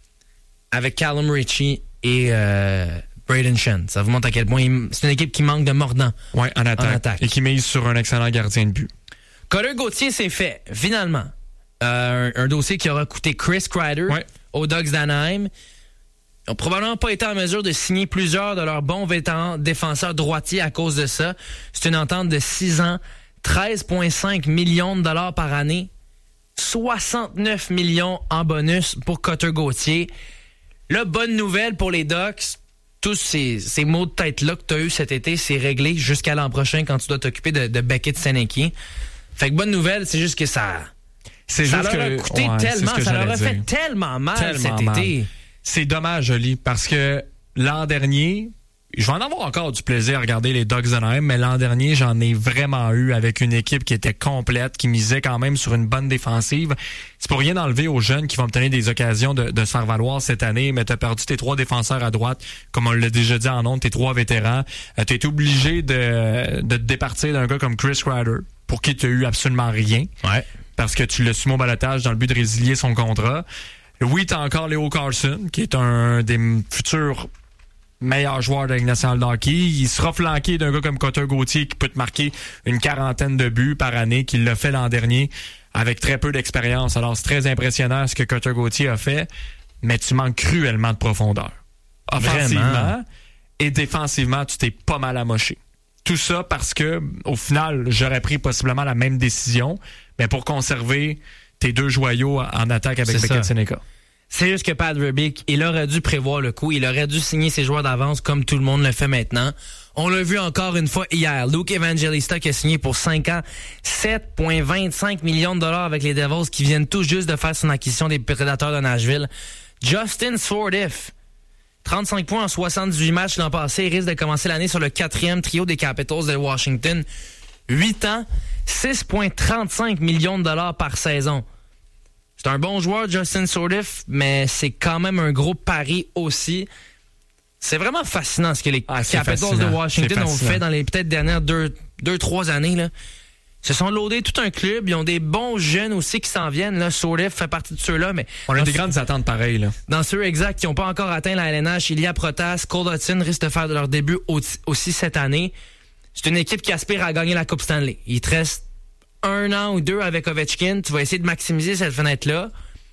avec Callum Ritchie et euh, Braden Shen. Ça vous montre à quel point il, c'est une équipe qui manque de mordant. Ouais, en attaque. En attaque. Et qui mise sur un excellent gardien de but. Cutter Gauthier, c'est fait, finalement. Euh, un, un dossier qui aura coûté Chris Kreider ouais. aux Ducks d'Anaheim. Ils n'ont probablement pas été en mesure de signer plusieurs de leurs bons vétérans défenseurs droitiers à cause de ça. C'est une entente de six ans, treize virgule cinq millions de dollars par année, soixante-neuf millions en bonus pour Cutter Gauthier. Là, bonne nouvelle pour les Ducks. Tous ces, ces maux de tête-là que tu as eu cet été, c'est réglé jusqu'à l'an prochain quand tu dois t'occuper de, de Beckett Seneki. Fait que bonne nouvelle, c'est juste que ça... C'est ça juste leur a que, coûté ouais, tellement, que ça leur a dire. fait tellement mal tellement cet mal. été. C'est dommage, Jolie, parce que l'an dernier, je vais en avoir encore du plaisir à regarder les Ducks d'Anaheim, mais l'an dernier, j'en ai vraiment eu avec une équipe qui était complète, qui misait quand même sur une bonne défensive. C'est pour rien enlever aux jeunes qui vont obtenir des occasions de, de se faire valoir cette année, mais t'as perdu tes trois défenseurs à droite, comme on l'a déjà dit en ondes, tes trois vétérans. Euh, t'es obligé de, de te départir d'un gars comme Chris Kreider, pour qui t'as eu absolument rien. Ouais. Parce que tu l'as soumis au balotage dans le but de résilier son contrat. Oui, t'as encore Leo Carlson, qui est un des futurs meilleurs joueurs de la Ligue nationale de hockey. Il sera flanqué d'un gars comme Cutter Gauthier qui peut te marquer une quarantaine de buts par année, qu'il l'a fait l'an dernier avec très peu d'expérience. Alors, c'est très impressionnant ce que Cutter Gauthier a fait, mais tu manques cruellement de profondeur. Offensivement Vraiment? Et défensivement, tu t'es pas mal amoché. Tout ça parce que, au final, j'aurais pris possiblement la même décision, mais pour conserver tes deux joyaux en attaque avec Beckett Seneca. C'est juste que Pat Verbeek, il aurait dû prévoir le coup. Il aurait dû signer ses joueurs d'avance comme tout le monde le fait maintenant. On l'a vu encore une fois hier. Luke Evangelista qui a signé pour cinq ans, sept virgule vingt-cinq millions de dollars avec les Devils qui viennent tout juste de faire son acquisition des Prédateurs de Nashville. Justin Sourdif, trente-cinq points en soixante-dix-huit matchs l'an passé. Il risque de commencer l'année sur le quatrième trio des Capitals de Washington. huit ans, six virgule trente-cinq millions de dollars par saison. C'est un bon joueur, Justin Sourdif, mais c'est quand même un gros pari aussi. C'est vraiment fascinant ce que les ah, Capitals fascinant. de Washington ont fait dans les peut-être dernières deux, deux, trois années. Là. Ils se sont loadés tout un club. Ils ont des bons jeunes aussi qui s'en viennent. Là. Sourdif fait partie de ceux-là. Mais on a des grandes attentes pareilles. Là. Dans ceux exacts qui n'ont pas encore atteint la L N H, Ilya Protas, Cole Hudson risquent de faire de leur début aussi cette année. C'est une équipe qui aspire à gagner la Coupe Stanley. Il te reste un an ou deux avec Ovechkin. Tu vas essayer de maximiser cette fenêtre-là.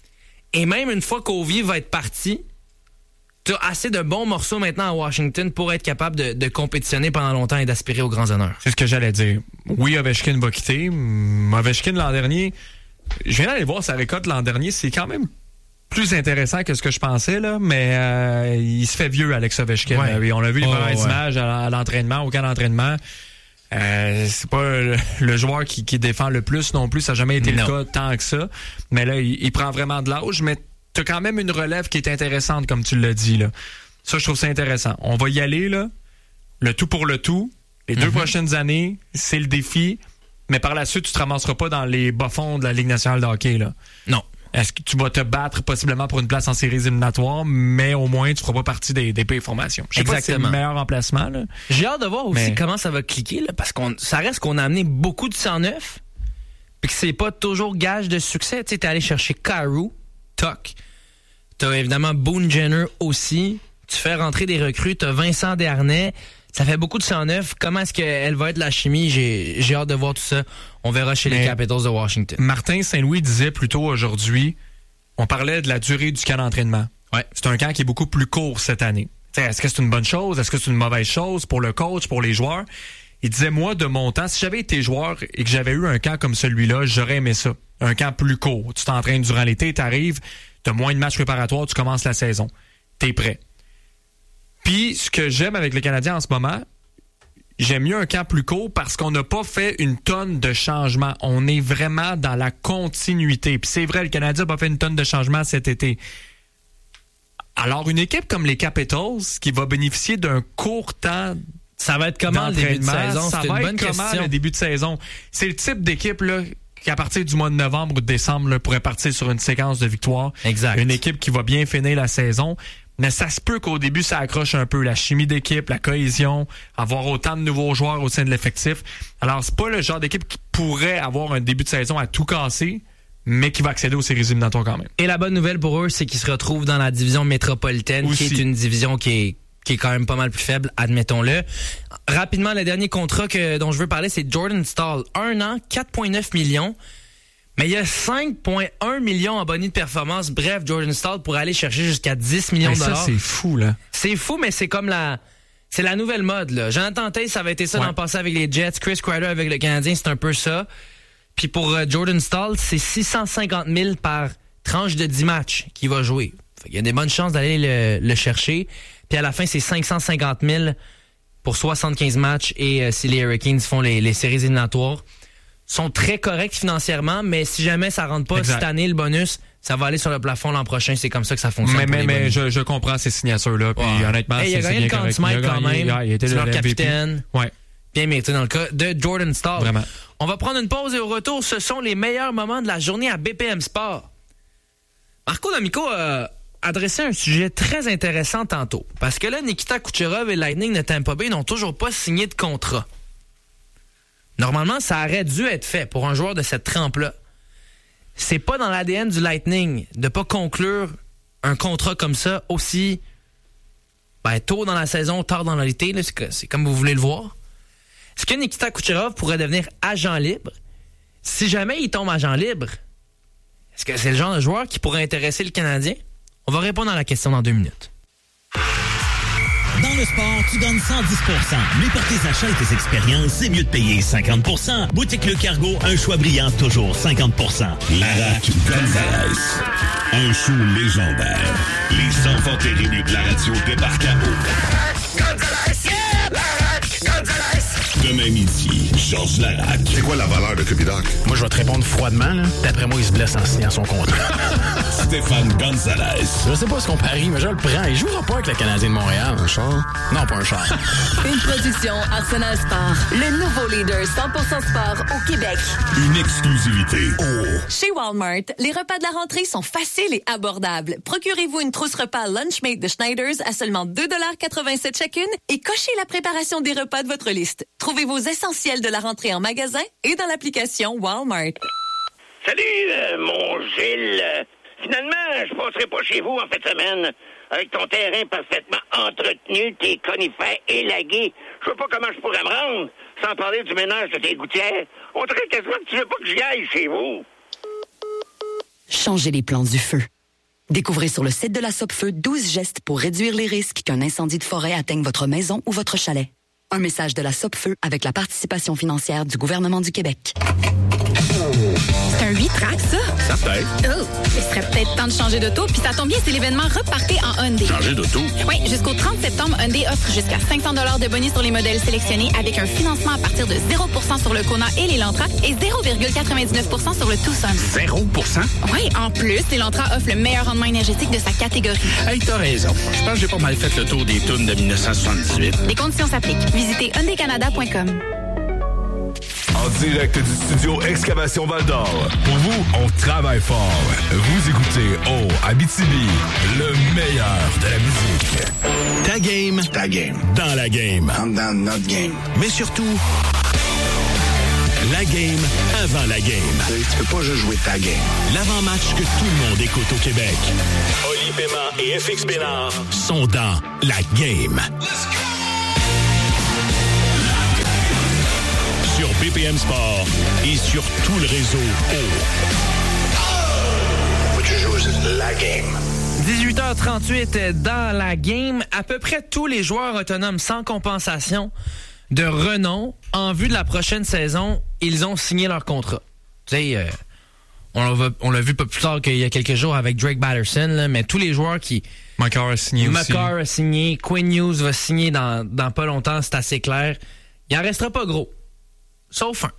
Et même une fois qu'Ovi va être parti, tu as assez de bons morceaux maintenant à Washington pour être capable de, de compétitionner pendant longtemps et d'aspirer aux grands honneurs. C'est ce que j'allais dire. Oui, Ovechkin va quitter. Ovechkin l'an dernier, je viens d'aller voir sa récolte l'an dernier, c'est quand même plus intéressant que ce que je pensais, là, mais euh, il se fait vieux, Alex Ovechkin. Ouais. Euh, on a vu les oh, premières ouais. images à, à l'entraînement, au camp d'entraînement. Euh, c'est pas le, le joueur qui, qui défend le plus non plus, ça n'a jamais été non. le cas tant que ça. Mais là, il, il prend vraiment de l'âge, mais t'as quand même une relève qui est intéressante, comme tu l'as dit, là. Ça, je trouve ça intéressant. On va y aller, là. Le tout pour le tout. Les mm-hmm. deux prochaines années, c'est le défi. mais par la suite, tu te ramasseras pas dans les bas-fonds de la Ligue nationale de hockey, là. Non. Est-ce que tu vas te battre possiblement pour une place en séries éliminatoires, mais au moins, tu feras pas partie des, des pires formations. Je sais pas si c'est le meilleur emplacement, là. J'ai hâte de voir aussi mais... comment ça va cliquer, là, parce qu'on ça reste qu'on a amené beaucoup de cent neuf, puis que c'est pas toujours gage de succès. Tu sais, t'es allé chercher Kyrou, Tuck, t'as évidemment Boone Jenner aussi, tu fais rentrer des recrues, t'as Vincent Desharnais, ça fait beaucoup de cent neuf. Comment est-ce qu'elle va être la chimie? J'ai, j'ai hâte de voir tout ça. On verra chez mais les Capitals de Washington. Martin Saint-Louis disait plus tôt aujourd'hui, on parlait de la durée du camp d'entraînement. Ouais. C'est un camp qui est beaucoup plus court cette année. T'sais, est-ce que c'est une bonne chose? Est-ce que c'est une mauvaise chose pour le coach, pour les joueurs? Il disait, moi, de mon temps, si j'avais été joueur et que j'avais eu un camp comme celui-là, j'aurais aimé ça. Un camp plus court. Tu t'entraînes durant l'été, t'arrives, t'as moins de matchs préparatoires, tu commences la saison. T'es prêt. Puis, ce que j'aime avec les Canadiens en ce moment, j'aime mieux un camp plus court parce qu'on n'a pas fait une tonne de changements. On est vraiment dans la continuité. Puis c'est vrai, le Canadien n'a pas fait une tonne de changements cet été. Alors, une équipe comme les Capitals, qui va bénéficier d'un court temps ça va être comment le début de saison? Ça c'est va une être bonne comment question. le début de saison? C'est le type d'équipe là qui, à partir du mois de novembre ou de décembre, là, pourrait partir sur une séquence de victoires. Exact. Une équipe qui va bien finir la saison. Mais ça se peut qu'au début, ça accroche un peu. La chimie d'équipe, la cohésion, avoir autant de nouveaux joueurs au sein de l'effectif. Alors, c'est pas le genre d'équipe qui pourrait avoir un début de saison à tout casser, mais qui va accéder aux séries éliminatoires quand même. Et la bonne nouvelle pour eux, c'est qu'ils se retrouvent dans la division métropolitaine, Aussi. qui est une division qui est, qui est quand même pas mal plus faible, admettons-le. Rapidement, le dernier contrat que, dont je veux parler, c'est Jordan Staal. Un an, quatre virgule neuf millions. Mais il y a cinq virgule un millions en bonus de performance. Bref, Jordan Staal pourrait aller chercher jusqu'à dix millions de dollars. Ça, c'est fou, là. C'est fou, mais c'est comme la... C'est la nouvelle mode, là. Jonathan Taze, ça avait été ça ouais. dans le passé avec les Jets. Chris Kreider avec le Canadien, c'est un peu ça. Puis pour euh, Jordan Staal, c'est six cent cinquante mille par tranche de dix matchs qu'il va jouer. Fait qu'il y a des bonnes chances d'aller le, le chercher. Puis à la fin, c'est cinq cent cinquante mille pour soixante-quinze matchs. Et euh, si les Hurricanes font les, les séries éliminatoires, sont très corrects financièrement, mais si jamais ça rentre pas exact. Cette année, le bonus, ça va aller sur le plafond l'an prochain. C'est comme ça que ça fonctionne. Mais, pour mais, les mais je, je comprends ces signatures-là. Puis ouais. honnêtement, hey, c'est, il a gagné c'est le bien Conn Smythe quand même. Yeah, il était c'est le leur M V P. capitaine. Ouais. Bien mérité dans le cas de Jordan Staal. Vraiment. On va prendre une pause et au retour, ce sont les meilleurs moments de la journée à B P M Sport. Marco D'Amico a adressé un sujet très intéressant tantôt. Parce que là, Nikita Kucherov et Lightning de Tampa Bay n'ont toujours pas signé de contrat. Normalement, ça aurait dû être fait pour un joueur de cette trempe-là. C'est pas dans l'A D N du Lightning de pas conclure un contrat comme ça aussi ben, tôt dans la saison, tard dans l'été. Là, c'est, c'est comme vous voulez le voir. Est-ce que Nikita Kucherov pourrait devenir agent libre? Si jamais il tombe agent libre, est-ce que c'est le genre de joueur qui pourrait intéresser le Canadien? On va répondre à la question dans deux minutes. Dans le sport, tu donnes cent dix pour cent. Mais pour tes achats et tes expériences, c'est mieux de payer cinquante pour cent. Boutique Le Cargo, un choix brillant, toujours cinquante pour cent. Larac Gonzalez. Un show légendaire. Les enfants terribles de la radio débarquent à eau. Gonzalez, yeah! Larac Gonzalez! Demain midi, Georges Larac. C'est quoi la valeur de Cupidoc? Moi, je vais te répondre froidement, là. D'après moi, il se blesse en signant son contrat. Stéphane Gonzalez. Je sais pas ce qu'on parie, mais je le prends. Il jouera pas avec le Canadien de Montréal. Un char? Non, pas un char. Une production Arsenal Sport. Le nouveau leader cent pour cent sport au Québec. Une exclusivité. Oh. Chez Walmart, les repas de la rentrée sont faciles et abordables. Procurez-vous une trousse repas Lunchmate de Schneiders à seulement deux dollars quatre-vingt-sept chacune et cochez la préparation des repas de votre liste. Trouvez vos essentiels de la rentrée en magasin et dans l'application Walmart. Salut, euh, mon Gilles. Finalement, je passerai pas chez vous en fin de semaine. Avec ton terrain parfaitement entretenu, tes conifères élagués, je vois pas comment je pourrais me rendre, sans parler du ménage de tes gouttières. On dirait quasiment que tu veux pas que j'y aille chez vous. Changez les plans du feu. Découvrez sur le site de la Sopfeu douze gestes pour réduire les risques qu'un incendie de forêt atteigne votre maison ou votre chalet. Un message de la Sopfeu avec la participation financière du gouvernement du Québec. C'est un huit tracks, ça? Ça peut-être. Oh, il serait peut-être temps de changer d'auto. Puis ça tombe bien, c'est l'événement Repartez en Hyundai. Changer d'auto? Oui, jusqu'au trente septembre, Hyundai offre jusqu'à cinq cents dollars de bonus sur les modèles sélectionnés avec un financement à partir de zéro pour cent sur le Kona et l'Elantra et zéro virgule quatre-vingt-dix-neuf pour cent sur le Tucson. zéro pour cent? Oui, en plus, l'Elantra offre le meilleur rendement énergétique de sa catégorie. Hey, t'as raison. Je pense que j'ai pas mal fait le tour des tunes de dix-neuf soixante-dix-huit. Les conditions s'appliquent. Visitez hyundai canada point com. En direct du studio Excavation Val-d'Or. Pour vous, on travaille fort. Vous écoutez Oh Abitibi, le meilleur de la musique. Ta game. Ta game. Dans la game. Dans notre game. Mais surtout, la game avant la game. Tu peux pas juste jouer ta game. L'avant-match que tout le monde écoute au Québec. Oli Paiement et F X Bénard sont dans la game. Sur B P M Sport et sur tout le réseau Faut que tu joues la game. dix-huit heures trente-huit dans la game. À peu près tous les joueurs autonomes sans compensation de renom en vue de la prochaine saison, ils ont signé leur contrat. Tu sais, euh, on, l'a, on l'a vu pas plus tard qu'il y a quelques jours avec Drake Batterson, là, mais tous les joueurs qui... McCarr a signé aussi. McCarr a signé, Quinn Hughes va signer dans, dans pas longtemps, c'est assez clair. Il en restera pas gros. Sauf un.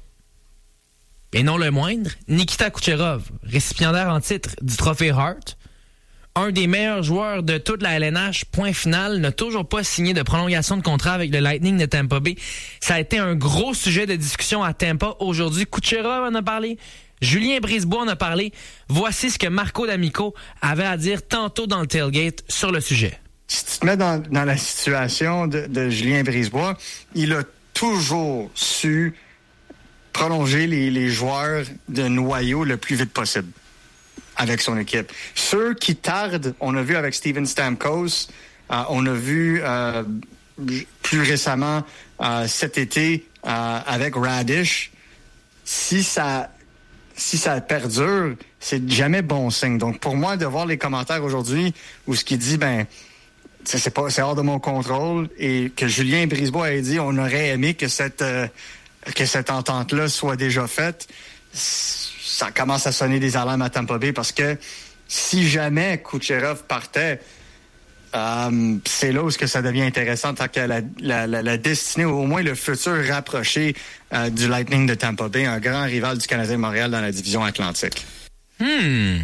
Et non le moindre, Nikita Kucherov, récipiendaire en titre du trophée Hart, un des meilleurs joueurs de toute la L N H, point final, n'a toujours pas signé de prolongation de contrat avec le Lightning de Tampa Bay. Ça a été un gros sujet de discussion à Tampa aujourd'hui. Kucherov en a parlé, Julien Brisebois en a parlé. Voici ce que Marco D'Amico avait à dire tantôt dans le tailgate sur le sujet. Si tu te mets dans, dans la situation de, de Julien Brisebois, il a toujours su prolonger les, les joueurs de noyau le plus vite possible avec son équipe. Ceux qui tardent, on a vu avec Steven Stamkos, euh, on a vu euh, plus récemment euh, cet été euh, avec Radish. Si ça, si ça perdure, c'est jamais bon signe. Donc pour moi, de voir les commentaires aujourd'hui où ce qui dit, ben, c'est, c'est, pas, c'est hors de mon contrôle, et que Julien Brisebois a dit, on aurait aimé que cette euh, que cette entente-là soit déjà faite, ça commence à sonner des alarmes à Tampa Bay, parce que si jamais Kucherov partait, euh, c'est là où ce que ça devient intéressant, tant que la, la, la, la destinée, ou au moins le futur rapproché euh, du Lightning de Tampa Bay, un grand rival du Canadien de Montréal dans la division Atlantique. Hmm.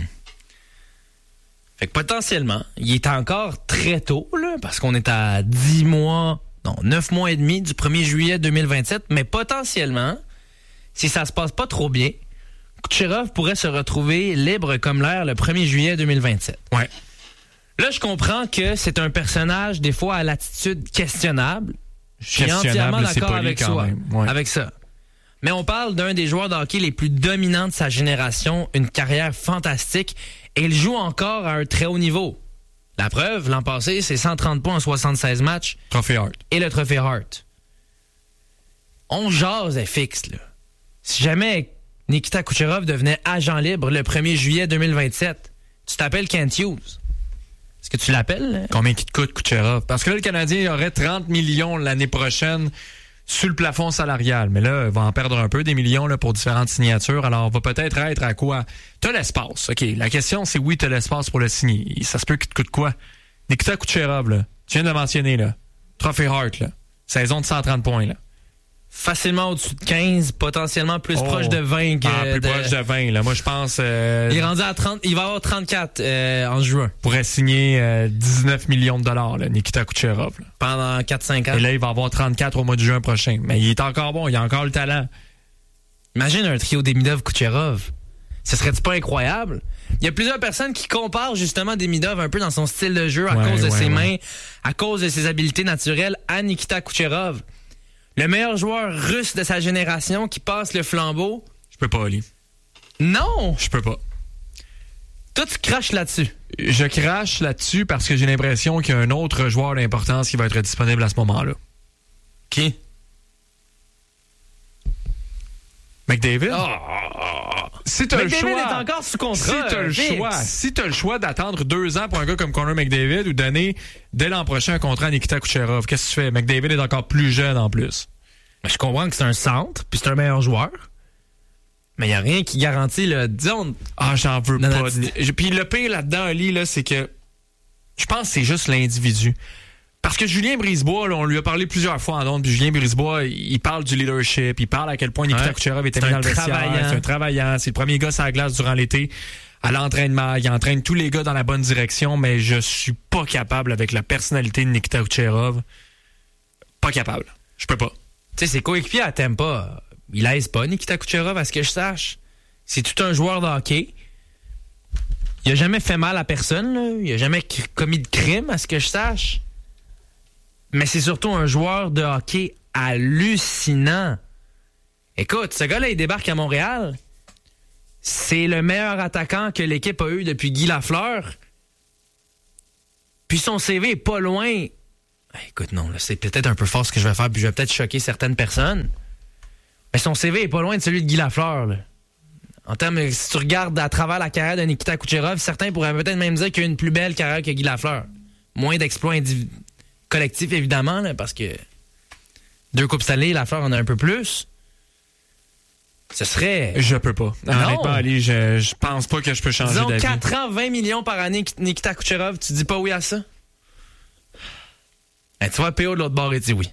Fait que potentiellement, il est encore très tôt, là, parce qu'on est à dix mois... Non, neuf mois et demi du premier juillet deux mille vingt-sept, mais potentiellement, si ça se passe pas trop bien, Kucherov pourrait se retrouver libre comme l'air le premier juillet deux mille vingt-sept. Ouais. Là, je comprends que c'est un personnage, des fois, à l'attitude questionnable. Je suis entièrement d'accord avec, soi, ouais. avec ça. Mais on parle d'un des joueurs de hockey les plus dominants de sa génération, une carrière fantastique, et il joue encore à un très haut niveau. La preuve, l'an passé, c'est cent trente points en soixante-seize matchs. Trophée Hart. Et le trophée Hart. On jase est fixe, là. Si jamais Nikita Kucherov devenait agent libre le premier juillet deux mille vingt-sept, tu t'appelles Kent Hughes. Est-ce que tu l'appelles? Là? Combien qui te coûte Kucherov? Parce que là, le Canadien aurait trente millions l'année prochaine sur le plafond salarial. Mais là, il va en perdre un peu des millions là, pour différentes signatures. Alors, on va peut-être être à quoi? T'as l'espace. OK, la question, c'est oui, t'as l'espace pour le signer. Ça se peut qu'il te coûte quoi? Nikita Kucherov, là. Tu viens de le mentionner, là. Trophée Hart, là. Saison de cent trente points, là. Facilement au-dessus de quinze, potentiellement plus oh. proche de vingt. Que ah, plus de... proche de vingt, là. Moi, je pense... Euh... Il est rendu à trente. Il va avoir trente-quatre euh, en juin. Pourrait signer euh, dix-neuf millions de dollars, là, Nikita Kucherov. Là. Pendant quatre cinq ans. Et là, il va avoir trente-quatre au mois de juin prochain. Mais il est encore bon. Il a encore le talent. Imagine un trio Demidov-Kucherov. Ce serait-tu pas incroyable? Il y a plusieurs personnes qui comparent justement Demidov un peu dans son style de jeu à ouais, cause de ouais, ses ouais. mains, à cause de ses habiletés naturelles à Nikita Kucherov. Le meilleur joueur russe de sa génération qui passe le flambeau. Je peux pas, Oli. Non! Je peux pas. Toi, tu craches là-dessus. Je crache là-dessus parce que j'ai l'impression qu'il y a un autre joueur d'importance qui va être disponible à ce moment-là. Qui? McDavid? Oh. Si t'as McDavid le choix, est encore sous contrat. Si t'as le Vince. choix, si t'as le choix d'attendre deux ans pour un gars comme Connor McDavid ou donner dès l'an prochain un contrat à Nikita Kucherov, qu'est-ce que tu fais? McDavid est encore plus jeune en plus. Je comprends que c'est un centre, puis c'est un meilleur joueur. Mais il n'y a rien qui garantit le... Disons... Ah, j'en veux non, pas. non, puis le pire là-dedans, Ali, là, c'est que je pense que c'est juste l'individu. Parce que Julien Brisebois, là, on lui a parlé plusieurs fois en ondes, puis Julien Brisebois, il parle du leadership, il parle à quel point Nikita ouais. Kucherov était mis dans le vestiaire. C'est un travaillant. C'est le premier gars sur la glace durant l'été. À l'entraînement, il entraîne tous les gars dans la bonne direction, mais je suis pas capable avec la personnalité de Nikita Kucherov. Pas capable. Je peux pas. Tu sais, ses coéquipiers à Tampa, il aise pas Nikita Kucherov, à ce que je sache. C'est tout un joueur de hockey. Il a jamais fait mal à personne, là. Il a jamais c- commis de crime, à ce que je sache. Mais c'est surtout un joueur de hockey hallucinant. Écoute, ce gars-là, il débarque à Montréal. C'est le meilleur attaquant que l'équipe a eu depuis Guy Lafleur. Puis son C V est pas loin. Écoute, non, là, c'est peut-être un peu fort ce que je vais faire, puis je vais peut-être choquer certaines personnes. Mais son C V est pas loin de celui de Guy Lafleur, là. En termes, si tu regardes à travers la carrière de Nikita Kucherov, certains pourraient peut-être même dire qu'il a une plus belle carrière que Guy Lafleur. Moins d'exploits indiv- collectifs, évidemment, là, parce que deux Coupes Stanley, Lafleur en a un peu plus. Ce serait... Je peux pas. Non. Honnêtement, Ali, je, je pense pas que je peux changer Disons d'avis. quatre ans, vingt millions par année, Nikita Kucherov, tu dis pas oui à ça? Ben, tu vois, P O de l'autre bord, il dit oui.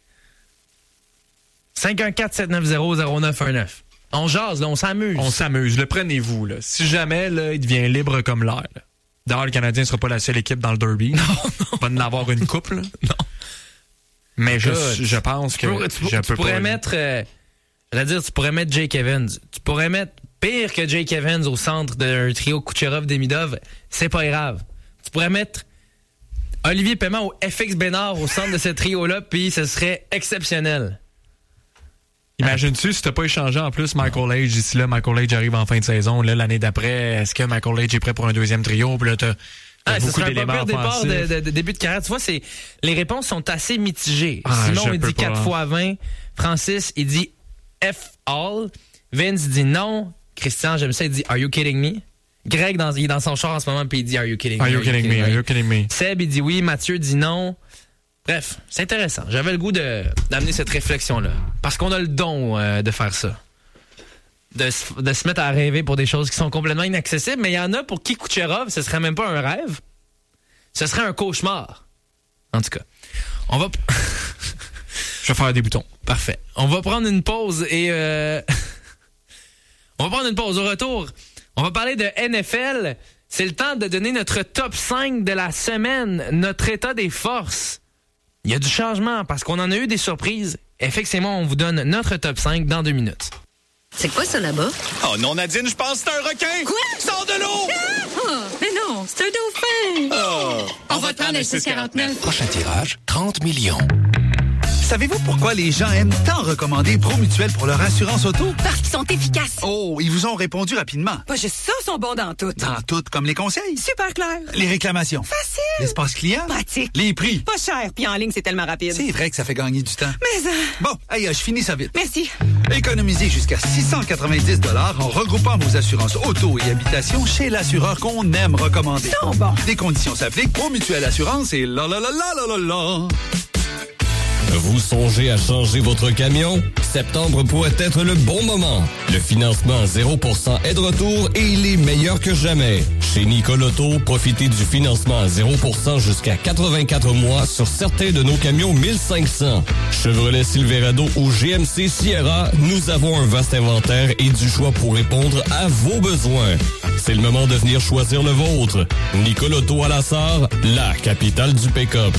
cinq un quatre sept neuf zéro zéro neuf un neuf. On jase, là, on s'amuse. On s'amuse. Le prenez-vous, là. Si jamais, là, il devient libre comme l'air, là. D'ailleurs, le Canadien ne sera pas la seule équipe dans le derby. Non, non. Pas de n'avoir une coupe, là. Non. Mais je, je pense que tu, tu, je tu peux pourrais pas... mettre... Euh, j'allais dire, tu pourrais mettre Jake Evans. Tu pourrais mettre pire que Jake Evans au centre d'un trio Kucherov-Demidov. C'est pas grave. Tu pourrais mettre Olivier Paiement ou F X Bénard au centre de ce trio-là, puis ce serait exceptionnel. Imagine-tu si t'as pas échangé en plus Michael Age ici là, Michael Age arrive en fin de saison, là l'année d'après, est-ce que Michael Age est prêt pour un deuxième trio? Puis là t'as, t'as ah, beaucoup ce d'éléments serait un pas pire départ offensifs. de, de, de début de carrière. Tu vois, c'est, les réponses sont assez mitigées. Ah, Simon, je il peux dit pas. quatre fois vingt. Francis, il dit F all. Vince dit non. Christian, j'aime ça, il dit Are you kidding me? Greg, dans, il est dans son char en ce moment, puis il dit Are you kidding me? Are you kidding me? Are you kidding me? Seb, il dit oui. Mathieu dit non. Bref, c'est intéressant. J'avais le goût de, d'amener cette réflexion-là. Parce qu'on a le don euh, de faire ça. De, de se mettre à rêver pour des choses qui sont complètement inaccessibles. Mais il y en a pour qui Kucherov, ce serait même pas un rêve. Ce serait un cauchemar. En tout cas, on va... Je vais faire des boutons. Parfait. On va prendre une pause et... Euh... on va prendre une pause. Au retour, on va parler de N F L. C'est le temps de donner notre top cinq de la semaine, notre état des forces. Il y a du changement parce qu'on en a eu des surprises. Effectivement, on vous donne notre top cinq dans deux minutes. C'est quoi ça là-bas? Oh non, Nadine, je pense que c'est un requin! Quoi? Sors de l'eau! Ah! Oh, mais non, c'est un dauphin! Oh. On, On va prendre le six quarante-neuf. Prochain tirage, trente millions. Savez-vous pourquoi les gens aiment tant recommander Promutuel pour leur assurance auto? Parce qu'ils sont efficaces. Oh, ils vous ont répondu rapidement. Pas juste ça, ils sont bons dans tout. Dans tout, comme les conseils. Super clair. Les réclamations. Facile. L'espace client. Pratique. Les prix. Pas cher, puis en ligne, c'est tellement rapide. C'est vrai que ça fait gagner du temps. Mais... Euh... Bon, hey, je finis ça vite. Merci. Économisez jusqu'à six cent quatre-vingt-dix dollars en regroupant vos assurances auto et habitation chez l'assureur qu'on aime recommander. Ils sont bons. Des conditions s'appliquent. Promutuel Assurance et la la la la la la la. Vous songez à changer votre camion? Septembre pourrait être le bon moment. Le financement à zéro pour cent est de retour et il est meilleur que jamais. Chez Nicoloto, profitez du financement à zéro pour cent jusqu'à quatre-vingt-quatre mois sur certains de nos camions mille cinq cents. Chevrolet Silverado ou G M C Sierra, nous avons un vaste inventaire et du choix pour répondre à vos besoins. C'est le moment de venir choisir le vôtre. Nicoloto à la Sarre, la capitale du pick-up.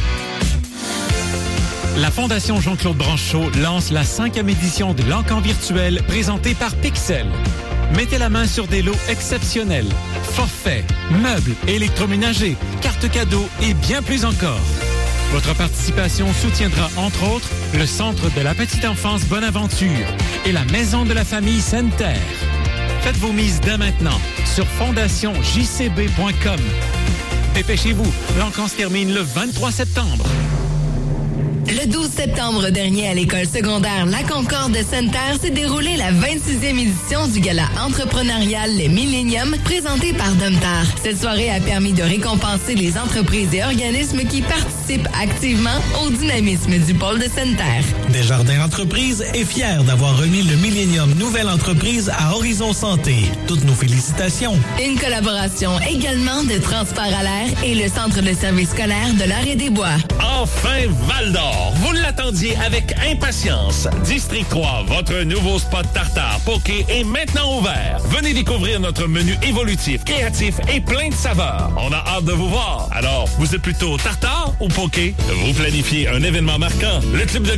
La Fondation Jean-Claude Branchot lance la cinquième édition de l'Encan virtuel présentée par Pixel. Mettez la main sur des lots exceptionnels. Forfaits, meubles, électroménagers, cartes cadeaux et bien plus encore. Votre participation soutiendra entre autres le Centre de la petite enfance Bonaventure et la Maison de la famille Sainte-Terre. Faites vos mises dès maintenant sur fondation j c b point com. Dépêchez-vous, l'Encan se termine le vingt-trois septembre. Le douze septembre dernier, à l'école secondaire La Concorde de Sainte-Terre, s'est déroulée la vingt-sixième édition du gala entrepreneurial Les Millenniums, présenté par Domtar. Cette soirée a permis de récompenser les entreprises et organismes qui participent activement au dynamisme du pôle de Sainte-Terre. Desjardins Entreprises est fier d'avoir remis le Millennium Nouvelle Entreprise à Horizon Santé. Toutes nos félicitations. Une collaboration également de Transport à l'air et le Centre de service scolaire de l'Arrêt-des-Bois. Enfin, Val-d'Or! Vous l'attendiez avec impatience. District trois, votre nouveau spot tartare poké est maintenant ouvert. Venez découvrir notre menu évolutif, créatif et plein de saveurs. On a hâte de vous voir. Alors, vous êtes plutôt tartare ou poké? Vous planifiez un événement marquant. Le club de golf B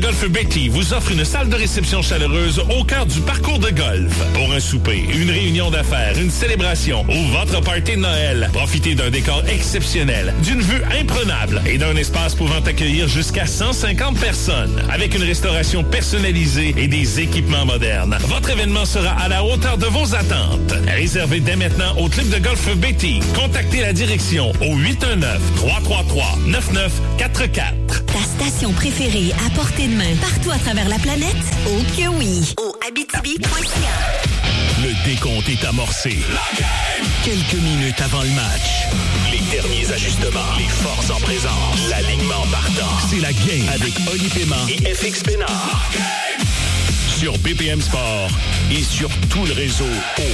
Betty vous offre une salle de réception chaleureuse au cœur du parcours de golf. Pour un souper, une réunion d'affaires, une célébration ou votre party de Noël, profitez d'un décor exceptionnel, d'une vue imprenable et d'un espace pouvant accueillir jusqu'à cent cinquante personnes. Avec une restauration personnalisée et des équipements modernes, votre événement sera à la hauteur de vos attentes. Réservez dès maintenant au Club de golf Betty. Contactez la direction au huit un neuf, trois trois trois, neuf neuf quatre quatre. Ta station préférée à portée de main partout à travers la planète? Oh que oui! Au abitibi point c a. Le décompte est amorcé. Quelques minutes avant le match. Les derniers ajustements. Les forces en présence. L'alignement partant. C'est la game avec Oli Paiement et F X Pénard. Sur B P M Sport et sur tout le réseau O.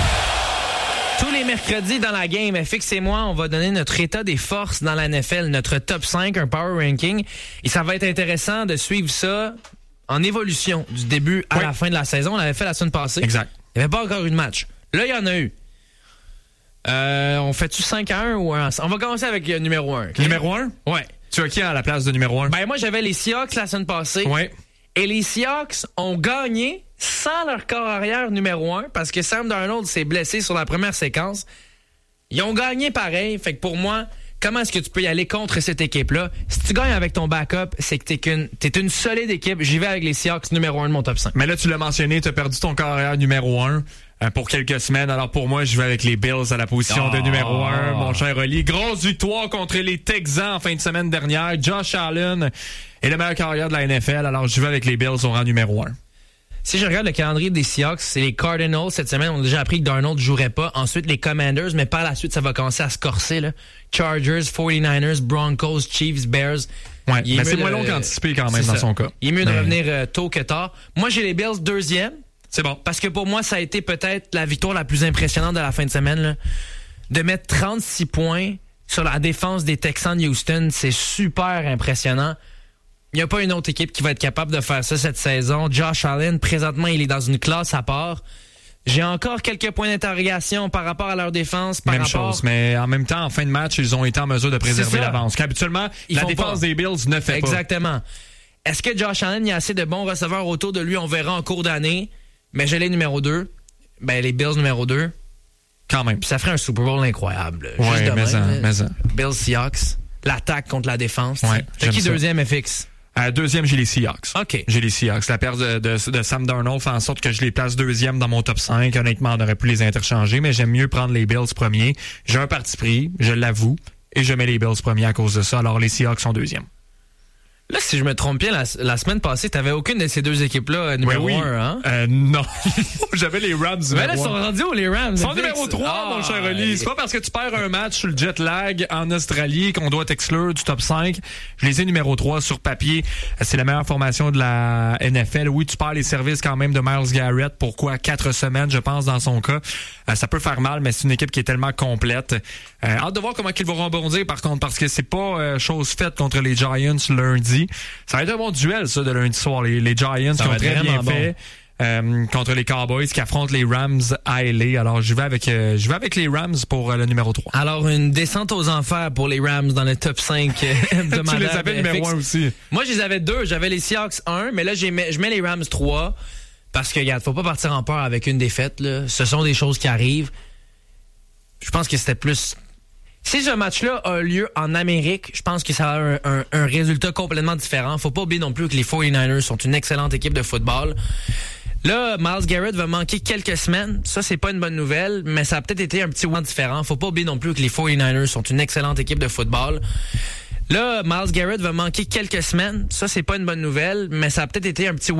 Tous les mercredis dans la game, F X et moi, on va donner notre état des forces dans la N F L, notre top cinq, un power ranking. Et ça va être intéressant de suivre ça en évolution du début à oui. la fin de la saison. On l'avait fait la semaine passée. Exact. Il n'y avait pas encore eu de match. Là, il y en a eu. Euh, on fait-tu cinq à un ou un? On va commencer avec le numéro un. Okay? Numéro un? Ouais. Tu as qui à la place de numéro un? Ben, moi, j'avais les Seahawks la semaine passée. Ouais. Et les Seahawks ont gagné sans leur corps arrière numéro un parce que Sam Darnold s'est blessé sur la première séquence. Ils ont gagné pareil. Fait que pour moi, comment est-ce que tu peux y aller contre cette équipe-là? Si tu gagnes avec ton backup, c'est que t'es, qu'une, t'es une solide équipe. J'y vais avec les Seahawks numéro un de mon top cinq. Mais là, tu l'as mentionné, tu as perdu ton corps arrière numéro un euh, pour quelques semaines. Alors pour moi, je vais avec les Bills à la position oh. de numéro un, mon cher Oli. Grosse victoire contre les Texans en fin de semaine dernière. Josh Allen est le meilleur carrière de la N F L. Alors je vais avec les Bills au rang numéro un. Si je regarde le calendrier des Seahawks, c'est les Cardinals cette semaine. On a déjà appris que Darnold ne jouerait pas. Ensuite, les Commanders, mais par la suite, ça va commencer à se corser. Là. Chargers, forty-niners, Broncos, Chiefs, Bears. Ouais, mais c'est moins long qu'anticipé quand même dans ça. son cas. Il est mieux mais... de revenir euh, tôt que tard. Moi, j'ai les Bills deuxième. C'est bon. Parce que pour moi, ça a été peut-être la victoire la plus impressionnante de la fin de semaine. Là. De mettre trente-six points sur la défense des Texans de Houston, c'est super impressionnant. Il n'y a pas une autre équipe qui va être capable de faire ça cette saison. Josh Allen, présentement, il est dans une classe à part. J'ai encore quelques points d'interrogation par rapport à leur défense. Par même rapport... chose, mais en même temps, en fin de match, ils ont été en mesure de préserver l'avance. Qu'habituellement, ils la défense pas. des Bills ne fait Exactement. pas. Exactement. Est-ce que Josh Allen, il y a assez de bons receveurs autour de lui? On verra en cours d'année. Mais je l'ai numéro deux. Ben, les Bills numéro deux. Quand même. Puis ça ferait un Super Bowl incroyable. Ouais, Juste mais demain, mais ça. Bills Seahawks. L'attaque contre la défense. Ouais, c'est qui ça. deuxième, F X? Euh, deuxième, j'ai les Seahawks. OK. J'ai les Seahawks. La perte de, de, de Sam Darnold fait en sorte que je les place deuxième dans mon top cinq. Honnêtement, on aurait pu les interchanger, mais j'aime mieux prendre les Bills premiers. J'ai un parti pris, je l'avoue, et je mets les Bills premiers à cause de ça. Alors, les Seahawks sont deuxièmes. Là, si je me trompe bien, la, la semaine passée, t'avais aucune de ces deux équipes-là numéro oui, oui. un, hein? Euh, non. J'avais les Rams numéro Mais là, ils sont rendus où, les Rams? Ils sont numéro trois, ah, mon cher Oli. C'est pas parce que tu perds un match sur le jet lag en Australie qu'on doit t'exclure du top cinq. Je les ai numéro trois sur papier. C'est la meilleure formation de la N F L. Oui, tu perds les services quand même de Myles Garrett. Pourquoi? Quatre semaines, je pense, dans son cas. Euh, ça peut faire mal, mais c'est une équipe qui est tellement complète. Euh, hâte de voir comment ils vont rebondir, par contre, parce que c'est pas euh, chose faite contre les Giants lundi. Ça va être un bon duel, ça, de lundi soir. Les, les Giants ça qui ont très bien bon. fait euh, contre les Cowboys qui affrontent les Rams à L A. Alors, je vais avec euh, je vais avec les Rams pour euh, le numéro trois. Alors, une descente aux enfers pour les Rams dans le top cinq euh, de Tu les avais numéro un aussi. Moi, je les avais deux. J'avais les Seahawks un, mais là, j'ai mis, je mets les Rams trois parce que, regarde, faut pas partir en peur avec une défaite. Là. Ce sont des choses qui arrivent. Je pense que c'était plus... Si ce match-là a lieu en Amérique, je pense que ça a un, un, un résultat complètement différent. Faut pas oublier non plus que les forty-niners sont une excellente équipe de football. Là, Myles Garrett va manquer quelques semaines. Ça, c'est pas une bonne nouvelle, mais ça a peut-être été un petit moment différent. Faut pas oublier non plus que les forty-niners sont une excellente équipe de football. Là, Myles Garrett va manquer quelques semaines. Ça, c'est pas une bonne nouvelle, mais ça a peut-être été un petit